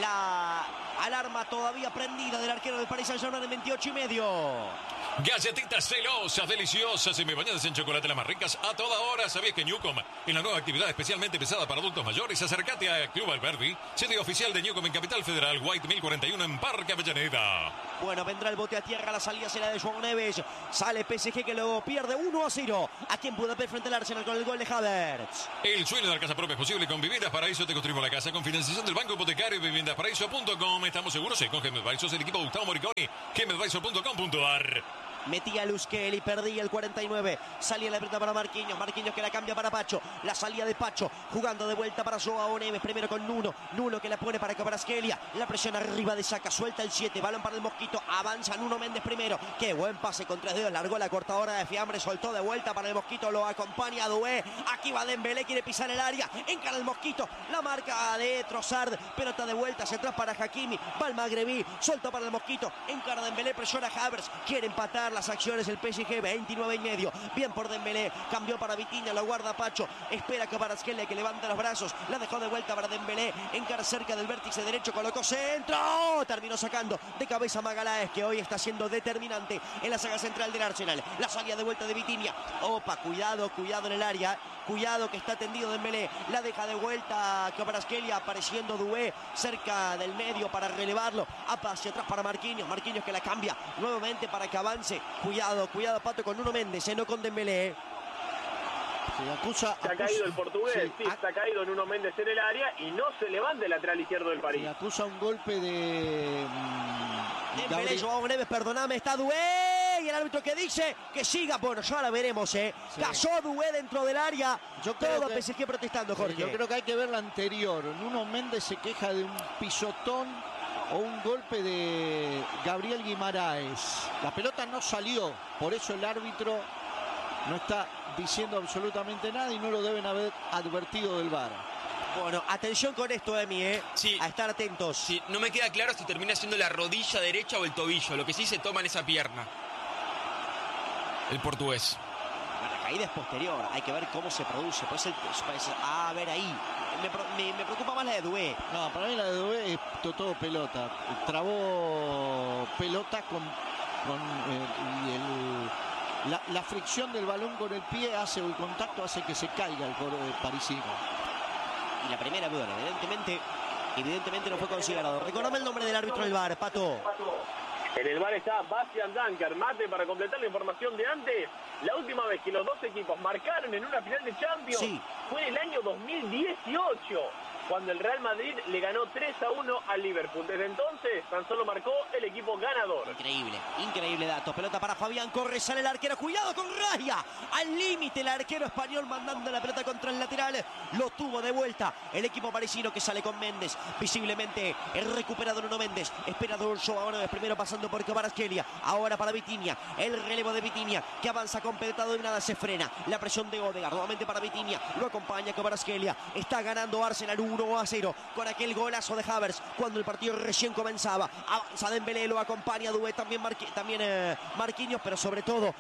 Speaker 1: La alarma todavía prendida del arquero del Paris Saint-Germain en 28,5.
Speaker 2: Galletitas celosas, deliciosas, semibañadas en chocolate, las más ricas a toda hora. ¿Sabías que Newcom, en la nueva actividad especialmente pensada para adultos mayores? Acércate a Club Alberdi, sede oficial de Newcom en Capital Federal, White 1041 en Parque Avellaneda.
Speaker 1: Bueno, vendrá el bote a tierra, la salida será de João Neves. Sale PSG que luego pierde 1-0 aquí en Budapest frente al Arsenal con el gol de Havertz.
Speaker 2: El sueño de la casa propia es posible con Viviendas Paraíso. Te construimos la casa con financiación del Banco Hipotecario y viviendasparaíso.com. Estamos seguros con Gemedvice, el equipo de Gustavo Moriconi, gemedvice.com.ar.
Speaker 1: Metía Luschelli, perdía el 49. Salía la pelota para Marquinhos. Marquinhos que la cambia para Pacho. La salida de Pacho. Jugando de vuelta para João Neves. Primero con Nuno. Nuno que la pone para Kvaratskhelia. La presión arriba de Saka. Suelta el 7. Balón para el Mosquito. Avanza Nuno Méndez primero. Qué buen pase con 3 dedos. Largó la cortadora de fiambre. Soltó de vuelta para el Mosquito. Lo acompaña Doué. Aquí va Dembélé. Quiere pisar el área. Encara el Mosquito. La marca de Trossard. Pelota de vuelta hacia atrás para Hakimi. Va el Magrebí. Suelta para el Mosquito. Encara Dembélé. Presiona Havertz. Quiere empatar las acciones el PSG. 29,5. Bien por Dembélé. Cambió para Vitinha. Lo guarda Pacho. Espera que Kvaratskhelia que levanta los brazos. La dejó de vuelta para Dembélé. Encara cerca del vértice derecho. Colocó centro. Terminó sacando de cabeza Magalhaes, que hoy está siendo determinante en la saga central del Arsenal. La salida de vuelta de Vitinha. Opa, cuidado en el área. Cuidado que está tendido Dembélé. La deja de vuelta Kvaratskhelia, apareciendo Doué cerca del medio para relevarlo. Hacia atrás para Marquinhos. Marquinhos que la cambia nuevamente para que avance. Cuidado, Pato, con Nuno Méndez, no con Dembélé.
Speaker 3: Se ha caído el portugués, sí, se ha caído Nuno Méndez en el área y no se levanta el lateral izquierdo del París.
Speaker 4: Se acusa un golpe de
Speaker 1: Dembélé, João Neves, perdoname, está Doué. Y el árbitro que dice que siga. Bueno, ya la veremos, Sí. Cayó Doué dentro del área. Todo PSG protestando, Jorge.
Speaker 4: Yo creo que hay que ver la anterior. Nuno Méndez se queja de un pisotón o un golpe de Gabriel Guimaraes. La pelota no salió, por eso el árbitro no está diciendo absolutamente nada y no lo deben haber advertido del VAR.
Speaker 1: Bueno, atención con esto, Emi,
Speaker 5: Sí.
Speaker 1: A estar atentos.
Speaker 5: Sí, no me queda claro si termina siendo la rodilla derecha o el tobillo. Lo que sí se toma en esa pierna. El portugués.
Speaker 1: La caída es posterior. Hay que ver cómo se produce. A ver ahí. Me preocupa más la de Doué.
Speaker 4: No, para mí la de Doué es todo pelota. Trabó pelota con La fricción del balón con el pie el contacto hace que se caiga el parisino.
Speaker 1: Y la primera, bueno, evidentemente no fue considerado. Recordame el nombre del árbitro del VAR, Pato.
Speaker 3: En el VAR está Bastian Danker. Mate, para completar la información de antes, la última vez que los dos equipos marcaron en una final de Champions fue en el año 2018, cuando el Real Madrid le ganó 3-1 al Liverpool. Desde entonces, tan solo marcó el equipo ganador.
Speaker 1: Increíble dato. Pelota para Fabián, corre, sale el arquero. Cuidado con Raya. Al límite el arquero español mandando la pelota contra el lateral. Lo tuvo de vuelta el equipo parisino, que sale con Méndez. Visiblemente el recuperado Nuno Méndez. Esperador Joao Neves, primero pasando por Kvaratskhelia. Ahora para Vitinha. El relevo de Vitinha, que avanza completado y nada, se frena. La presión de Odegaard, nuevamente para Vitinha. Lo acompaña Kvaratskhelia. Está ganando Arsenal 1-0 con aquel golazo de Havertz cuando el partido recién comenzaba. Avanza Dembélé, lo acompaña Doué, también Marquinhos, pero sobre todo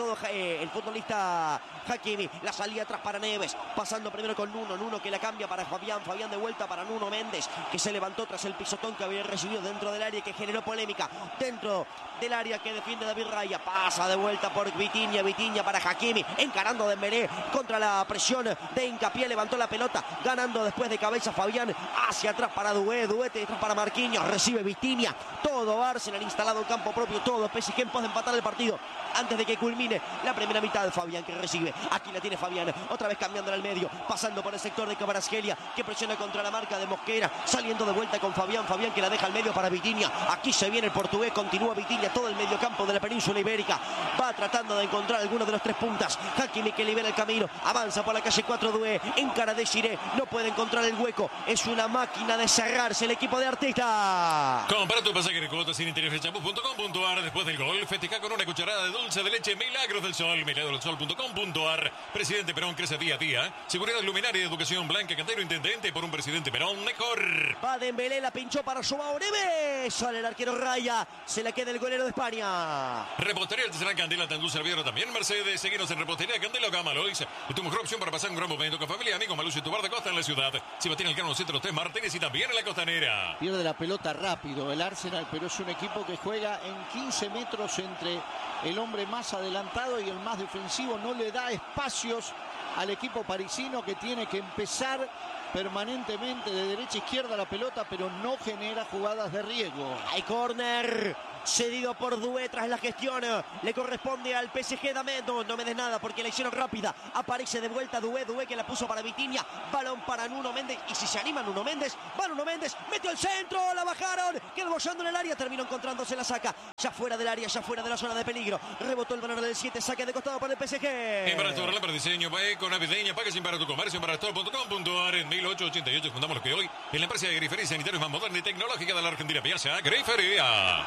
Speaker 1: el futbolista Hakimi. La salida atrás para Neves, pasando primero con Nuno que la cambia para Fabián de vuelta para Nuno Méndez, que se levantó tras el pisotón que había recibido dentro del área, que generó polémica dentro del área que defiende David Raya. Pasa de vuelta por Vitinha para Hakimi, encarando a Dembélé contra la presión de Hincapié, levantó la pelota, ganando después de cabeza Fabián, hacia atrás para Doué detrás para Marquinhos, recibe Vitinha. Todo Arsenal instalado en campo propio, todo PSG en pos de empatar el partido antes de que culmine la primera mitad. De Fabián, que recibe, aquí la tiene Fabián, otra vez cambiando al medio, pasando por el sector de Kvaratskhelia, que presiona contra la marca de Mosquera, saliendo de vuelta con Fabián, que la deja al medio para Vitinha. Aquí se viene el portugués, continúa Vitinha, todo el mediocampo de la península ibérica, va tratando de encontrar alguno de los tres puntas. Hakimi, que libera el camino, avanza por la calle 4, Doué, encara de Giré, no puede encontrar el hueco, es una máquina de cerrarse el equipo de Arteta.
Speaker 2: Compra tu pasaje de cuotas sin interés en champú.com.ar. Después del gol, festeja con una cucharada de dulce de leche Milagros del Sol. Milagrosdelsol.com.ar. Presidente Perón crece día a día. Seguridad luminaria y educación. Blanca Cantero, intendente. Por un presidente Perón mejor.
Speaker 1: Va Dembélé, la pinchó para Joao Neves. Sale el arquero Raya. Se la queda el golero de España.
Speaker 2: Repostería Artesanal Candela, Tandú, Serviero también. Mercedes, seguinos en Repostería Candela, Gama Lois. Tu mejor opción para pasar un gran momento con familia, amigos, Malucio y tu bar de costa en la ciudad. Sebastián Elcano, Centro 3 Martínez y también en la Costanera.
Speaker 4: Pierde la pelota rápido el Arsenal, pero es un equipo que juega en 15 metros entre el hombre más adelantado y el más defensivo. No le da espacios al equipo parisino, que tiene que empezar permanentemente de derecha a izquierda la pelota, pero no genera jugadas de riesgo.
Speaker 1: Hay córner cedido por Doué tras la gestión. Le corresponde al PSG. No me des nada porque la hicieron rápida. Aparece de vuelta Doué que la puso para Vitinha. Balón para Nuno Méndez. Y si se anima Nuno Méndez, va Nuno Méndez, metió el centro, la bajaron, quedó bollando en el área, terminó encontrándose, la saca. Ya fuera del área, ya fuera de la zona de peligro. Rebotó el balón del 7, saque de costado para el PSG.
Speaker 2: Embarastor, para diseño, con navideña, paga sin para tu comercio, embarastor.com.ar. En 1888 fundamos lo que hoy es la empresa de grifería y sanitarios más moderna y tecnológica de la Argentina. Piensa, Grifería.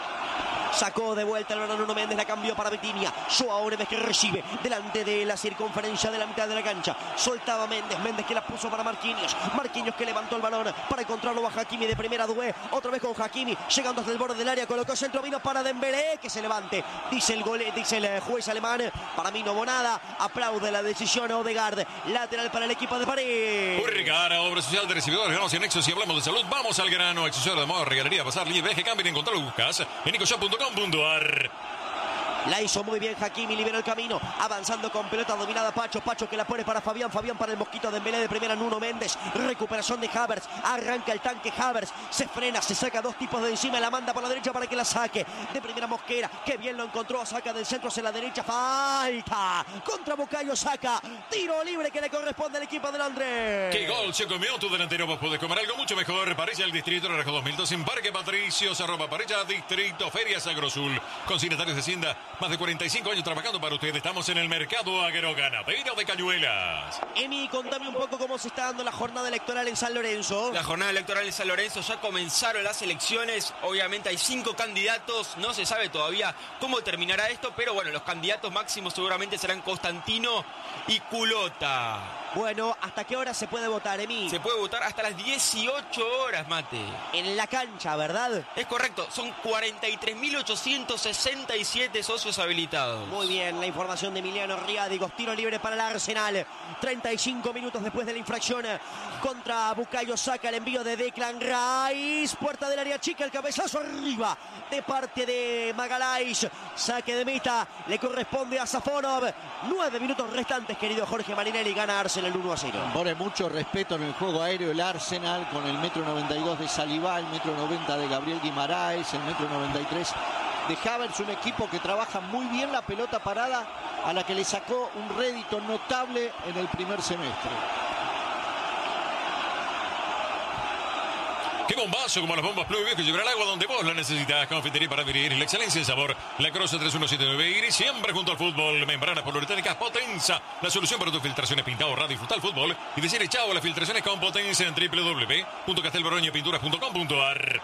Speaker 1: Sacó de vuelta el balón Nuno Méndez, la cambió para Vitinha. Joao Neves, que recibe delante de la circunferencia de la mitad de la cancha. Soltaba Méndez que la puso para Marquinhos, que levantó el balón para encontrarlo a Hakimi de primera. Doué, otra vez con Hakimi, llegando hasta el borde del área, colocó centro, vino para Dembélé, que se levante, dice el juez alemán. Para mí no hubo nada, aplaude la decisión Odegaard, lateral para el equipo de París.
Speaker 2: Urricara, obra social de recibidores, ganamos en Nexo. Si hablamos de salud, vamos al grano. Accesorio de moda, regalería, pasar, libre, que cambien, encontrarlo, buscas en nicoshop.com.ar.
Speaker 1: La hizo muy bien Hakimi, liberó el camino, avanzando con pelota dominada Pacho que la pone para Fabián para el mosquito de Dembélé, de primera Nuno Méndez, recuperación de Havertz, arranca el tanque Havertz, se frena, se saca dos tipos de encima, la manda por la derecha para que la saque, de primera Mosquera, que bien lo encontró, saca del centro hacia la derecha, falta, contra Bukayo Saka, tiro libre que le corresponde al equipo de Londres.
Speaker 2: ¡Qué gol se comió tu delantero! Vos podés comer algo mucho mejor. Parilla el Distrito, Naranjo 2002, en Parque Patricios, @Parilla Distrito, Ferias Agrosul, consignatarios de Hacienda. Más de 45 años trabajando para ustedes. Estamos en el mercado agroganadero de Cañuelas.
Speaker 1: Emi, contame un poco cómo se está dando la jornada electoral en San Lorenzo.
Speaker 5: La jornada electoral en San Lorenzo, ya comenzaron las elecciones. Obviamente hay 5 candidatos. No se sabe todavía cómo terminará esto, pero bueno, los candidatos máximos seguramente serán Constantino y Culota.
Speaker 1: Bueno, ¿hasta qué hora se puede votar, Emi?
Speaker 5: Se puede votar hasta las 18 horas, Mate.
Speaker 1: En la cancha, ¿verdad?
Speaker 5: Es correcto, son 43.867 socios habilitados.
Speaker 1: Muy bien, la información de Emiliano Riadigos. Tiro libre para el Arsenal. 35 minutos después de la infracción contra Bukayo Saka. El envío de Declan Rice. Puerta del área chica, el cabezazo arriba de parte de Magalhaes. Saque de meta, le corresponde a Safonov. 9 minutos restantes, querido Jorge Marinelli. Gana Arsenal 1-0.
Speaker 4: Pone mucho respeto en el juego aéreo el Arsenal, con el 1,92 m de Saliba, el 1,90 m de Gabriel Guimaraes, el 1,93 m de Havertz. Un equipo que trabaja muy bien la pelota parada, a la que le sacó un rédito notable en el primer semestre.
Speaker 2: ¡Qué bombazo! Como las bombas Pluvio que llevará el agua donde vos la necesitas. Confitería para adquirir la excelencia en sabor. La Croce 3179 Iris, siempre junto al fútbol. Membranas poliuretánicas Potenza. La solución para tus filtraciones, pintado, radio, disfrutar el fútbol. Y decirle chao a las filtraciones con Potenza en www.castelbaroñopinturas.com.ar.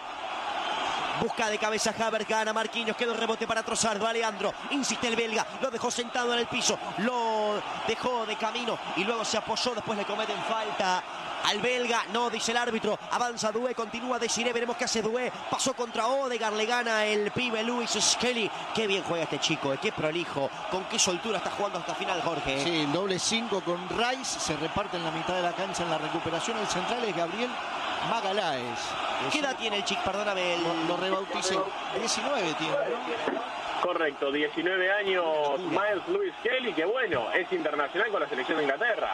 Speaker 1: Busca de cabeza Havertz, gana Marquinhos, quedó el rebote para Trossard, va Leandro, insiste el belga, lo dejó sentado en el piso, lo dejó de camino y luego se apoyó, después le cometen falta al belga, no, dice el árbitro, avanza Doué, continúa Desiré, veremos qué hace Doué, pasó contra Odegaard, le gana el pibe Lewis Skelly. Qué bien juega este chico, qué prolijo, con qué soltura está jugando hasta final, Jorge.
Speaker 4: Sí, el doble 5 con Rice, se reparte en la mitad de la cancha en la recuperación. El central es Gabriel Magalhaes.
Speaker 1: ¿Qué edad tiene el chico? Perdóname.
Speaker 4: Lo rebauticé. 19 tiene, ¿no?
Speaker 3: Correcto, 19 años Miles Lewis Kelly, que bueno, es internacional con la selección de Inglaterra.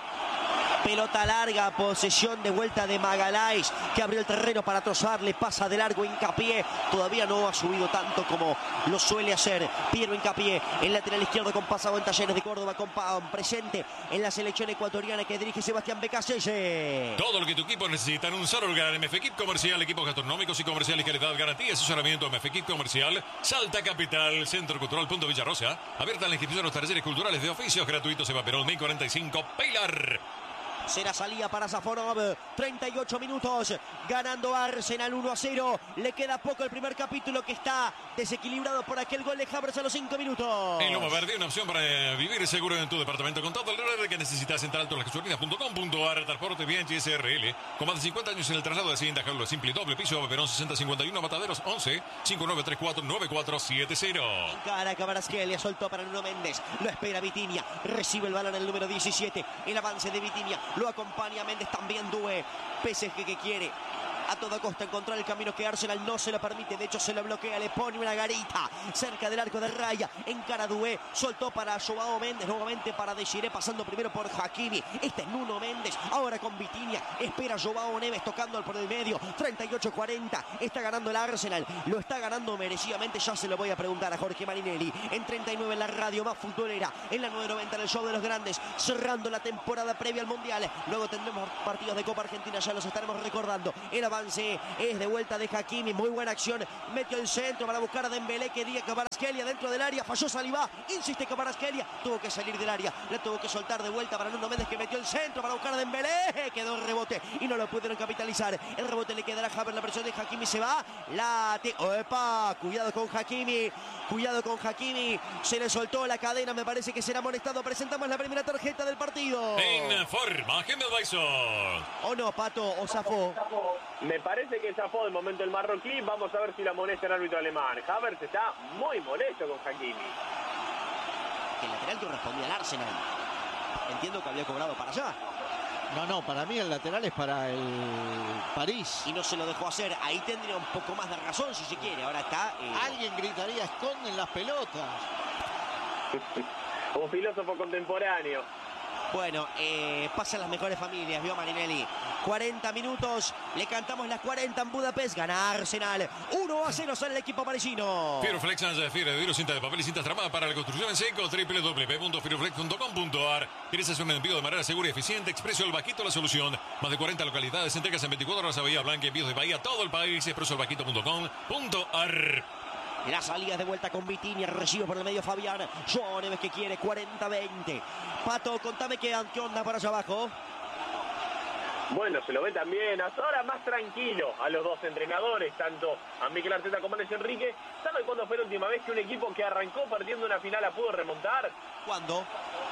Speaker 1: Pelota larga, posesión de vuelta de Magalhaes, que abrió el terreno para Trossard, le pasa de largo Hincapié, todavía no ha subido tanto como lo suele hacer Piero Hincapié, el lateral izquierdo con pasado en Talleres de Córdoba, con presente en la selección ecuatoriana que dirige Sebastián Becasese.
Speaker 2: Todo lo que tu equipo necesita en un solo lugar. MF Equip Comercial, equipos gastronómicos y comerciales, calidad, garantía, asesoramiento. MF Equip Comercial, Salta Capital, Centro Cultural Punto Villarrosa. Abierta la inscripción a los talleres culturales de oficios gratuitos. Eva Perón, 1045, Pilar.
Speaker 1: Será salida para Safonov, 38 minutos, ganando Arsenal 1-0. Le queda poco el primer capítulo, que está desequilibrado por aquel gol de Havertz a los 5 minutos.
Speaker 2: En Loma Verde, una opción para vivir seguro en tu departamento con todo el red que necesitas en altolasgasolinas.com.ar. Transporte Bianchi SRL, con más de 50 años en el traslado de Hacienda Jaula Simple Doble Piso, Eva Perón 6051, Mataderos 11 5934 9470.
Speaker 1: Cara Kvaratskhelia, soltó para Nuno Méndez, lo espera Vitinha, recibe el balón el número 17, el avance de Vitinha. Lo acompaña Méndez, también Doué. PSG que quiere a toda costa encontrar el camino que Arsenal no se lo permite, de hecho se lo bloquea, le pone una garita cerca del arco de raya, encara Doué, soltó para Joao Méndez, nuevamente para Desiré, pasando primero por Hakimi, este es Nuno Méndez, ahora con Vitinha, espera Joao Neves tocando por el medio, 38-40, está ganando el Arsenal, lo está ganando merecidamente, ya se lo voy a preguntar a Jorge Marinelli, en 39 en la radio más futbolera, en la 990 en el show de los grandes, cerrando la temporada previa al Mundial, luego tendremos partidos de Copa Argentina, ya los estaremos recordando, el avance es de vuelta de Hakimi, muy buena acción, metió el centro para buscar a Dembélé, que diga Kvaratskhelia dentro del área, falló Saliba, insiste Kvaratskhelia, tuvo que salir del área, la tuvo que soltar de vuelta para Nuno Méndez, que metió el centro para buscar a Dembélé, quedó el rebote y no lo pudieron capitalizar, el rebote le quedará a Havertz, la presión de Hakimi se va, ¡oepa! Cuidado con Hakimi, se le soltó la cadena, me parece que será amonestado, presentamos la primera tarjeta del partido.
Speaker 2: En forma, Gemel Bison.
Speaker 1: ¿O no, Pato, o zafó?
Speaker 3: Me parece que zafó de momento el marroquí. Vamos a ver si la amonesta el árbitro alemán. Havertz está muy molesto con Hakimi.
Speaker 1: El lateral correspondía al Arsenal. Entiendo que había cobrado para allá.
Speaker 4: No, para mí el lateral es para el París.
Speaker 1: Y no se lo dejó hacer. Ahí tendría un poco más de razón si se quiere. Ahora está...
Speaker 4: Alguien gritaría, esconden las pelotas.
Speaker 3: Un filósofo contemporáneo.
Speaker 1: Bueno, pasan las mejores familias, vio Marinelli. 40 minutos, le cantamos las 40 en Budapest, gana Arsenal. 1-0 sale el equipo parisino.
Speaker 2: Firoflex, fibra de vidrio, cinta de papel y cintas tramadas para la construcción en seco. www.firoflex.com.ar. ¿Quieres hacer un envío de manera segura y eficiente? Expreso El Vaquito, la solución. Más de 40 localidades, entregas en 24 horas a Bahía Blanca, envíos de Bahía a todo el país. expresoelvaquito.com.ar.
Speaker 1: La salida de vuelta con Vitinha, recibe por el medio Fabián. Joao Neves que quiere, 40-20. Pato, contame qué onda para allá abajo.
Speaker 3: Bueno, se lo ve también hasta ahora más tranquilo a los dos entrenadores, tanto a Mikel Arteta como a Luis Enrique. ¿Sabe cuándo fue la última vez que un equipo que arrancó perdiendo una final la pudo remontar?
Speaker 1: ¿Cuándo?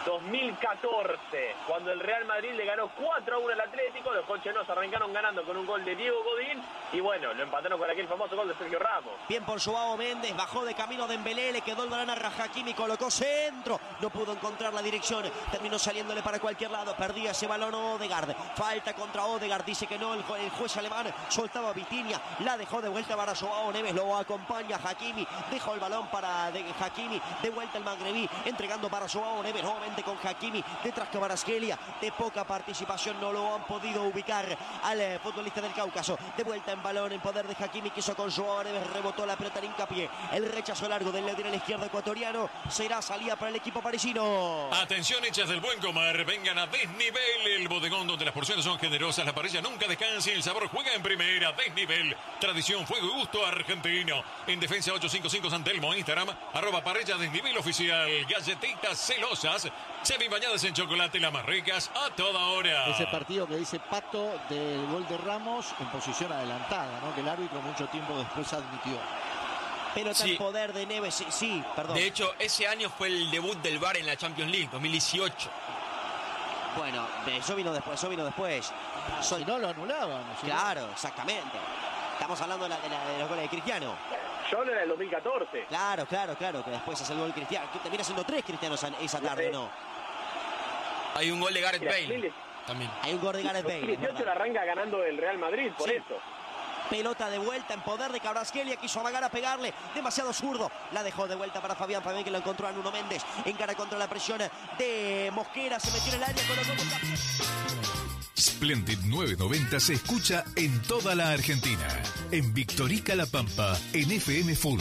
Speaker 3: 2014, cuando el Real Madrid le ganó 4-1 al Atlético, los colchoneros arrancaron ganando con un gol de Diego Godín y bueno, lo empataron con aquel famoso gol de Sergio Ramos.
Speaker 1: Bien por Joao Méndez, bajó de camino Dembélé, le quedó el balón a Hakimi, colocó centro, no pudo encontrar la dirección, terminó saliéndole para cualquier lado, perdía ese balón Odegaard, falta contra Odegaard, dice que no, el juez alemán soltaba a Vitinha, la dejó de vuelta para Joao Neves, lo acompaña Hakimi, dejó el balón para Hakimi, de vuelta el magrebí, entregando para Joao Neves, nuevamente con Hakimi, detrás Kvaratskhelia, de poca participación, no lo han podido ubicar al futbolista del Cáucaso, de vuelta en balón en poder de Hakimi, quiso con Joao Neves, rebotó la pelota en hincapié, el rechazo largo del lateral izquierdo ecuatoriano, será salida para el equipo parisino.
Speaker 2: Atención, hechas del buen comer, vengan a Desnivel, el bodegón donde las porciones son generosas, la parrilla nunca descansa y el sabor juega en primera. Desnivel, tradición, fuego y gusto argentino. En Defensa 855 San Telmo, Instagram, @parrilla Desnivel oficial. Galletitas celosas, semi bañadas en chocolate, las más ricas a toda hora.
Speaker 4: Ese partido que dice Pato del gol de Ramos en posición adelantada, ¿no? Que el árbitro mucho tiempo después admitió.
Speaker 1: Pelota en poder de Neves, sí, perdón.
Speaker 5: De hecho, ese año fue el debut del VAR en la Champions League, 2018.
Speaker 1: Bueno, eso vino después.
Speaker 4: Si no lo anulaban.
Speaker 1: Claro, exactamente. Estamos hablando de los goles de Cristiano.
Speaker 3: Yo no era el 2014.
Speaker 1: Claro, que después hace el gol Cristiano. Que termina siendo 3 cristianos esa tarde, ¿no?
Speaker 5: Hay un gol de Gareth Bale. También.
Speaker 1: Hay un gol de Gareth Bale.
Speaker 3: 2018 la arranca ganando el Real Madrid, por eso.
Speaker 1: Pelota de vuelta en poder de Kvaratskhelia, quiso amagar a pegarle, demasiado zurdo, la dejó de vuelta para Fabián que lo encontró a Nuno Méndez, encara contra la presión de Mosquera, se metió en el área, colocó con la...
Speaker 12: Splendid 990 se escucha en toda la Argentina. En Victorica La Pampa, en FM Full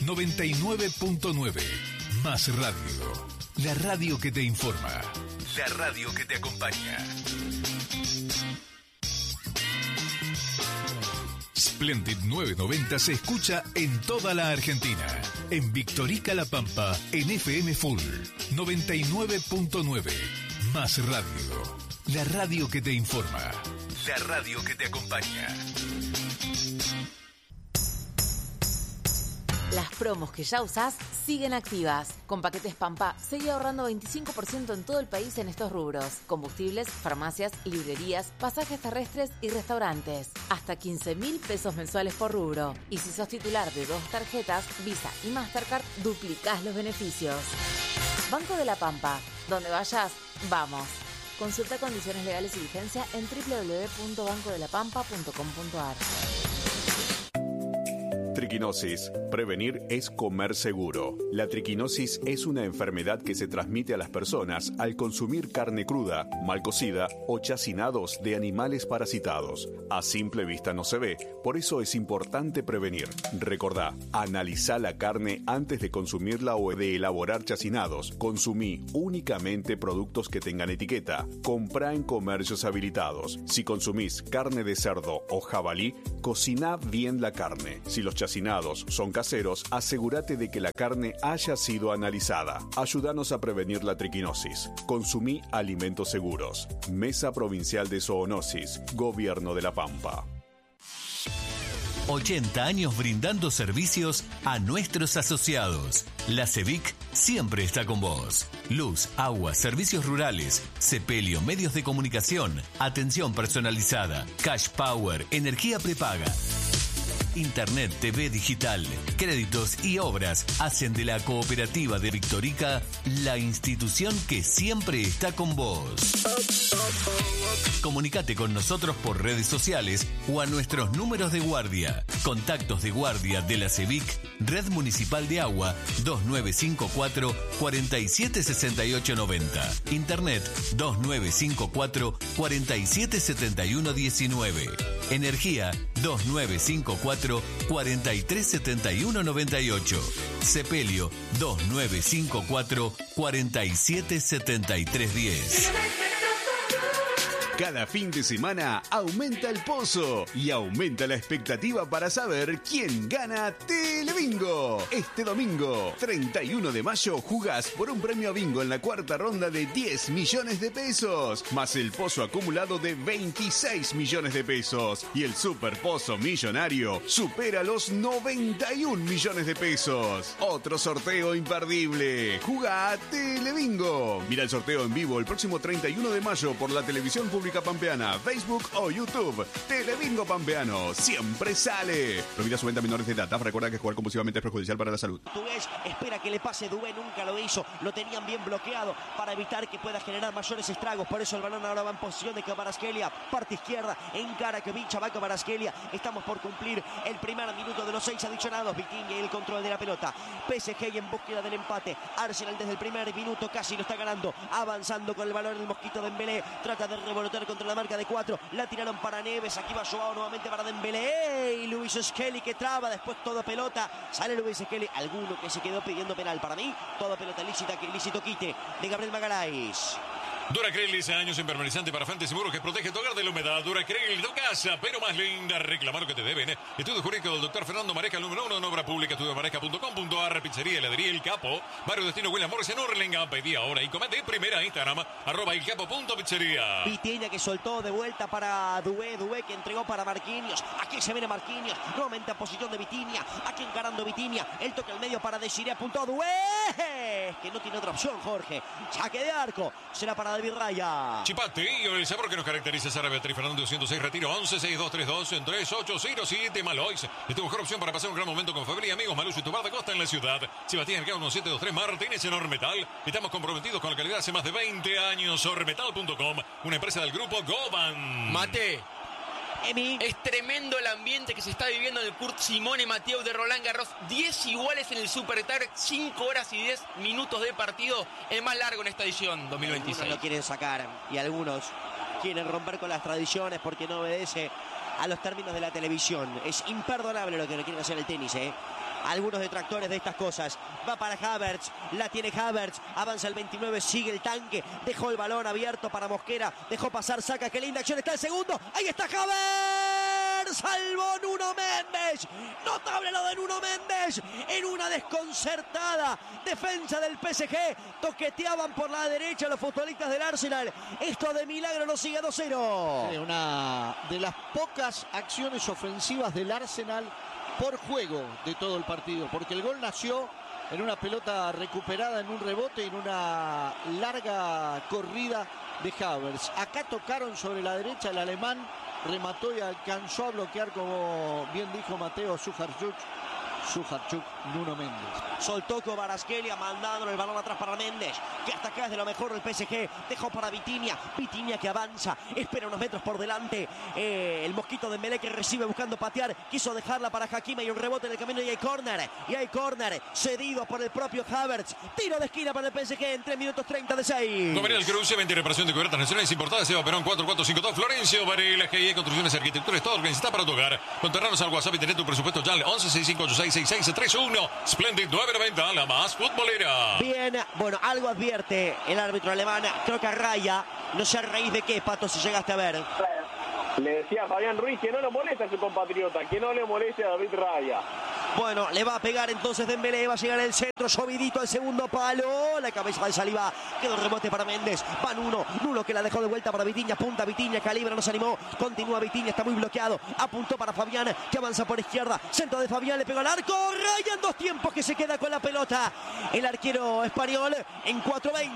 Speaker 12: 99.9. Más radio. La radio que te informa. La radio que te acompaña. Splendid 990 se escucha en toda la Argentina. En Victorica La Pampa, en FM Full 99.9. Más radio. La radio que te informa. La radio que te acompaña.
Speaker 11: Las promos que ya usás siguen activas. Con Paquetes Pampa, seguí ahorrando 25% en todo el país en estos rubros. Combustibles, farmacias, librerías, pasajes terrestres y restaurantes. Hasta 15.000 pesos mensuales por rubro. Y si sos titular de 2 tarjetas, Visa y Mastercard, duplicás los beneficios. Banco de la Pampa. Donde vayas, vamos. Consulta condiciones legales y vigencia en www.bancodelapampa.com.ar.
Speaker 8: Triquinosis. Prevenir es comer seguro. La triquinosis es una enfermedad que se transmite a las personas al consumir carne cruda, mal cocida o chacinados de animales parasitados. A simple vista no se ve, por eso es importante prevenir. Recordá, analizá la carne antes de consumirla o de elaborar chacinados. Consumí únicamente productos que tengan etiqueta. Comprá en comercios habilitados. Si consumís carne de cerdo o jabalí, cociná bien la carne. Si los chacinados son caseros, asegúrate de que la carne haya sido analizada. Ayúdanos a prevenir la triquinosis. Consumí alimentos seguros. Mesa Provincial de Zoonosis. Gobierno de La Pampa.
Speaker 7: 80 años brindando servicios a nuestros asociados. La CEVIC siempre está con vos. Luz, agua, servicios rurales, sepelio, medios de comunicación, atención personalizada, cash power, energía prepaga. Internet, TV digital, créditos y obras hacen de la cooperativa de Victorica la institución que siempre está con vos. Comunicate con nosotros por redes sociales o a nuestros números de guardia. Contactos de guardia de la CEVIC, Red Municipal de Agua 2954 476890. Internet 2954 477119. Energía 2954 437198. Sepelio 2954 477310.
Speaker 8: Cada fin de semana aumenta el pozo y aumenta la expectativa para saber quién gana Telebingo. Este domingo, 31 de mayo, jugás por un premio a bingo en la cuarta ronda de 10 millones de pesos, más el pozo acumulado de 26 millones de pesos. Y el super pozo millonario supera los 91 millones de pesos. Otro sorteo imperdible. Jugá a Telebingo. Mira el sorteo en vivo el próximo 31 de mayo por la televisión pública pampeana, Facebook o YouTube. Telebingo Pampeano siempre sale. Prohibida su venta a menores de edad. Recuerda que jugar compulsivamente es perjudicial para la salud.
Speaker 1: Portugués espera que le pase. Dubé nunca lo hizo. Lo tenían bien bloqueado para evitar que pueda generar mayores estragos. Por eso el balón ahora va en posición de Kvaratskhelia. Parte izquierda. Encara que Vincha va Kvaratskhelia. Estamos por cumplir el primer minuto de los 6 adicionados. Vitinha y el control de la pelota. PSG en búsqueda del empate. Arsenal desde el primer minuto casi lo está ganando. Avanzando con el balón el Mosquito Dembélé. Trata de revolotear contra la marca de 4. La tiraron para Neves. Aquí va Joao nuevamente para Dembélé. Y Luis Skelly que traba. Después todo pelota. Sale Luis Skelly. Alguno que se quedó pidiendo penal. Para mí, toda pelota lícito quite de Gabriel Magalhães.
Speaker 2: Duracrel, 10 años impermeabilizante para Fantasy Muros que protege tu hogar de la humedad. Duracrel, tu casa, pero más linda. Reclama lo que te deben. Estudio jurídico del doctor Fernando Mareja, el número 1 en obra pública. Estudiomareja.com.ar. Pizzería, heladería El Capo. Barrio Destino William Morris en Urlinga. Pedí ahora y comete primera Instagram. @elcapo.pizzería.
Speaker 1: Vitinha que soltó de vuelta para Dubé. Dubé que entregó para Marquinhos. Aquí se viene Marquinhos. Nuevamente a posición de Vitinha. Aquí encarando Vitinha. El toque al medio para Desiree. Apuntó Dubé. Que no tiene otra opción, Jorge. Saque de arco. Será para David Raya.
Speaker 2: Chipate y el sabor que nos caracteriza. Sara Beatriz Fernando 206. Retiro 116232 en 3807 Malois. Es tu mejor opción para pasar un gran momento con familia y amigos. Malucho y tu bar de costa en la ciudad. Cibatías Mercado 1723 Martínez en Ormetal. Estamos comprometidos con la calidad hace más de 20 años. Ormetal.com, una empresa del grupo Goban.
Speaker 5: Mate.
Speaker 1: Emi.
Speaker 5: Es tremendo el ambiente que se está viviendo en el Kurt Simone Mateo de Roland Garros. 10 iguales en el Supertar, 5 horas y 10 minutos de partido. El más largo en esta edición 2026.
Speaker 1: Algunos lo quieren sacar y algunos quieren romper con las tradiciones porque no obedece a los términos de la televisión. Es imperdonable lo que le quieren hacer el tenis, Algunos detractores de estas cosas. Va para Havertz, la tiene Havertz, avanza el 29, sigue el tanque, dejó el balón abierto para Mosquera, dejó pasar, saca, qué linda acción, está el segundo, ahí está Havertz, salvó Nuno Mendes, notable lo de Nuno Mendes, en una desconcertada defensa del PSG, toqueteaban por la derecha los futbolistas del Arsenal, esto de milagro lo sigue 2-0.
Speaker 4: Sí, una de las pocas acciones ofensivas del Arsenal por juego de todo el partido, porque el gol nació en una pelota recuperada en un rebote y en una larga corrida de Havertz. Acá tocaron sobre la derecha, el alemán remató y alcanzó a bloquear, como bien dijo Mateo Sujarchuk, Nuno Mendes.
Speaker 1: Soltó Kvaratskhelia mandando el balón atrás para Mendes, que hasta acá es de lo mejor del PSG. Dejó para Vitinha que avanza, espera unos metros por delante. El Mosquito Dembélé que recibe buscando patear, quiso dejarla para Hakimi y un rebote en el camino y hay córner cedido por el propio Havertz. Tiro de esquina para el PSG en 3 minutos 30 de 6.
Speaker 2: Gabriel Cruz, 20 reparación de cubiertas nacionales importadas. Eva Perón 4452. Florencio Varela, GIE Construcciones y Arquitectura. Todo lo que necesitas para tu hogar. Contarnos al WhatsApp y tener tu presupuesto ya al 1165866631. Splendid 990, la más futbolera.
Speaker 1: Bien, bueno, algo advierte el árbitro alemán. Creo que a Raya, no sé a raíz de qué, Pato, si llegaste a ver.
Speaker 3: Le decía a Fabián Ruiz que no le moleste a su compatriota, que no le moleste a David Raya.
Speaker 1: Bueno, le va a pegar entonces Dembélé, va a llegar el centro, Llovidito al segundo palo, la cabeza de Saliba, quedó el rebote para Mendes, va Nuno que la dejó de vuelta para Vitinha, punta Vitinha, calibra, no se animó, continúa Vitinha, está muy bloqueado, apuntó para Fabián, que avanza por izquierda, centro de Fabián, le pegó al arco, Raya en 2 tiempos que se queda con la pelota, el arquero español en 4-20.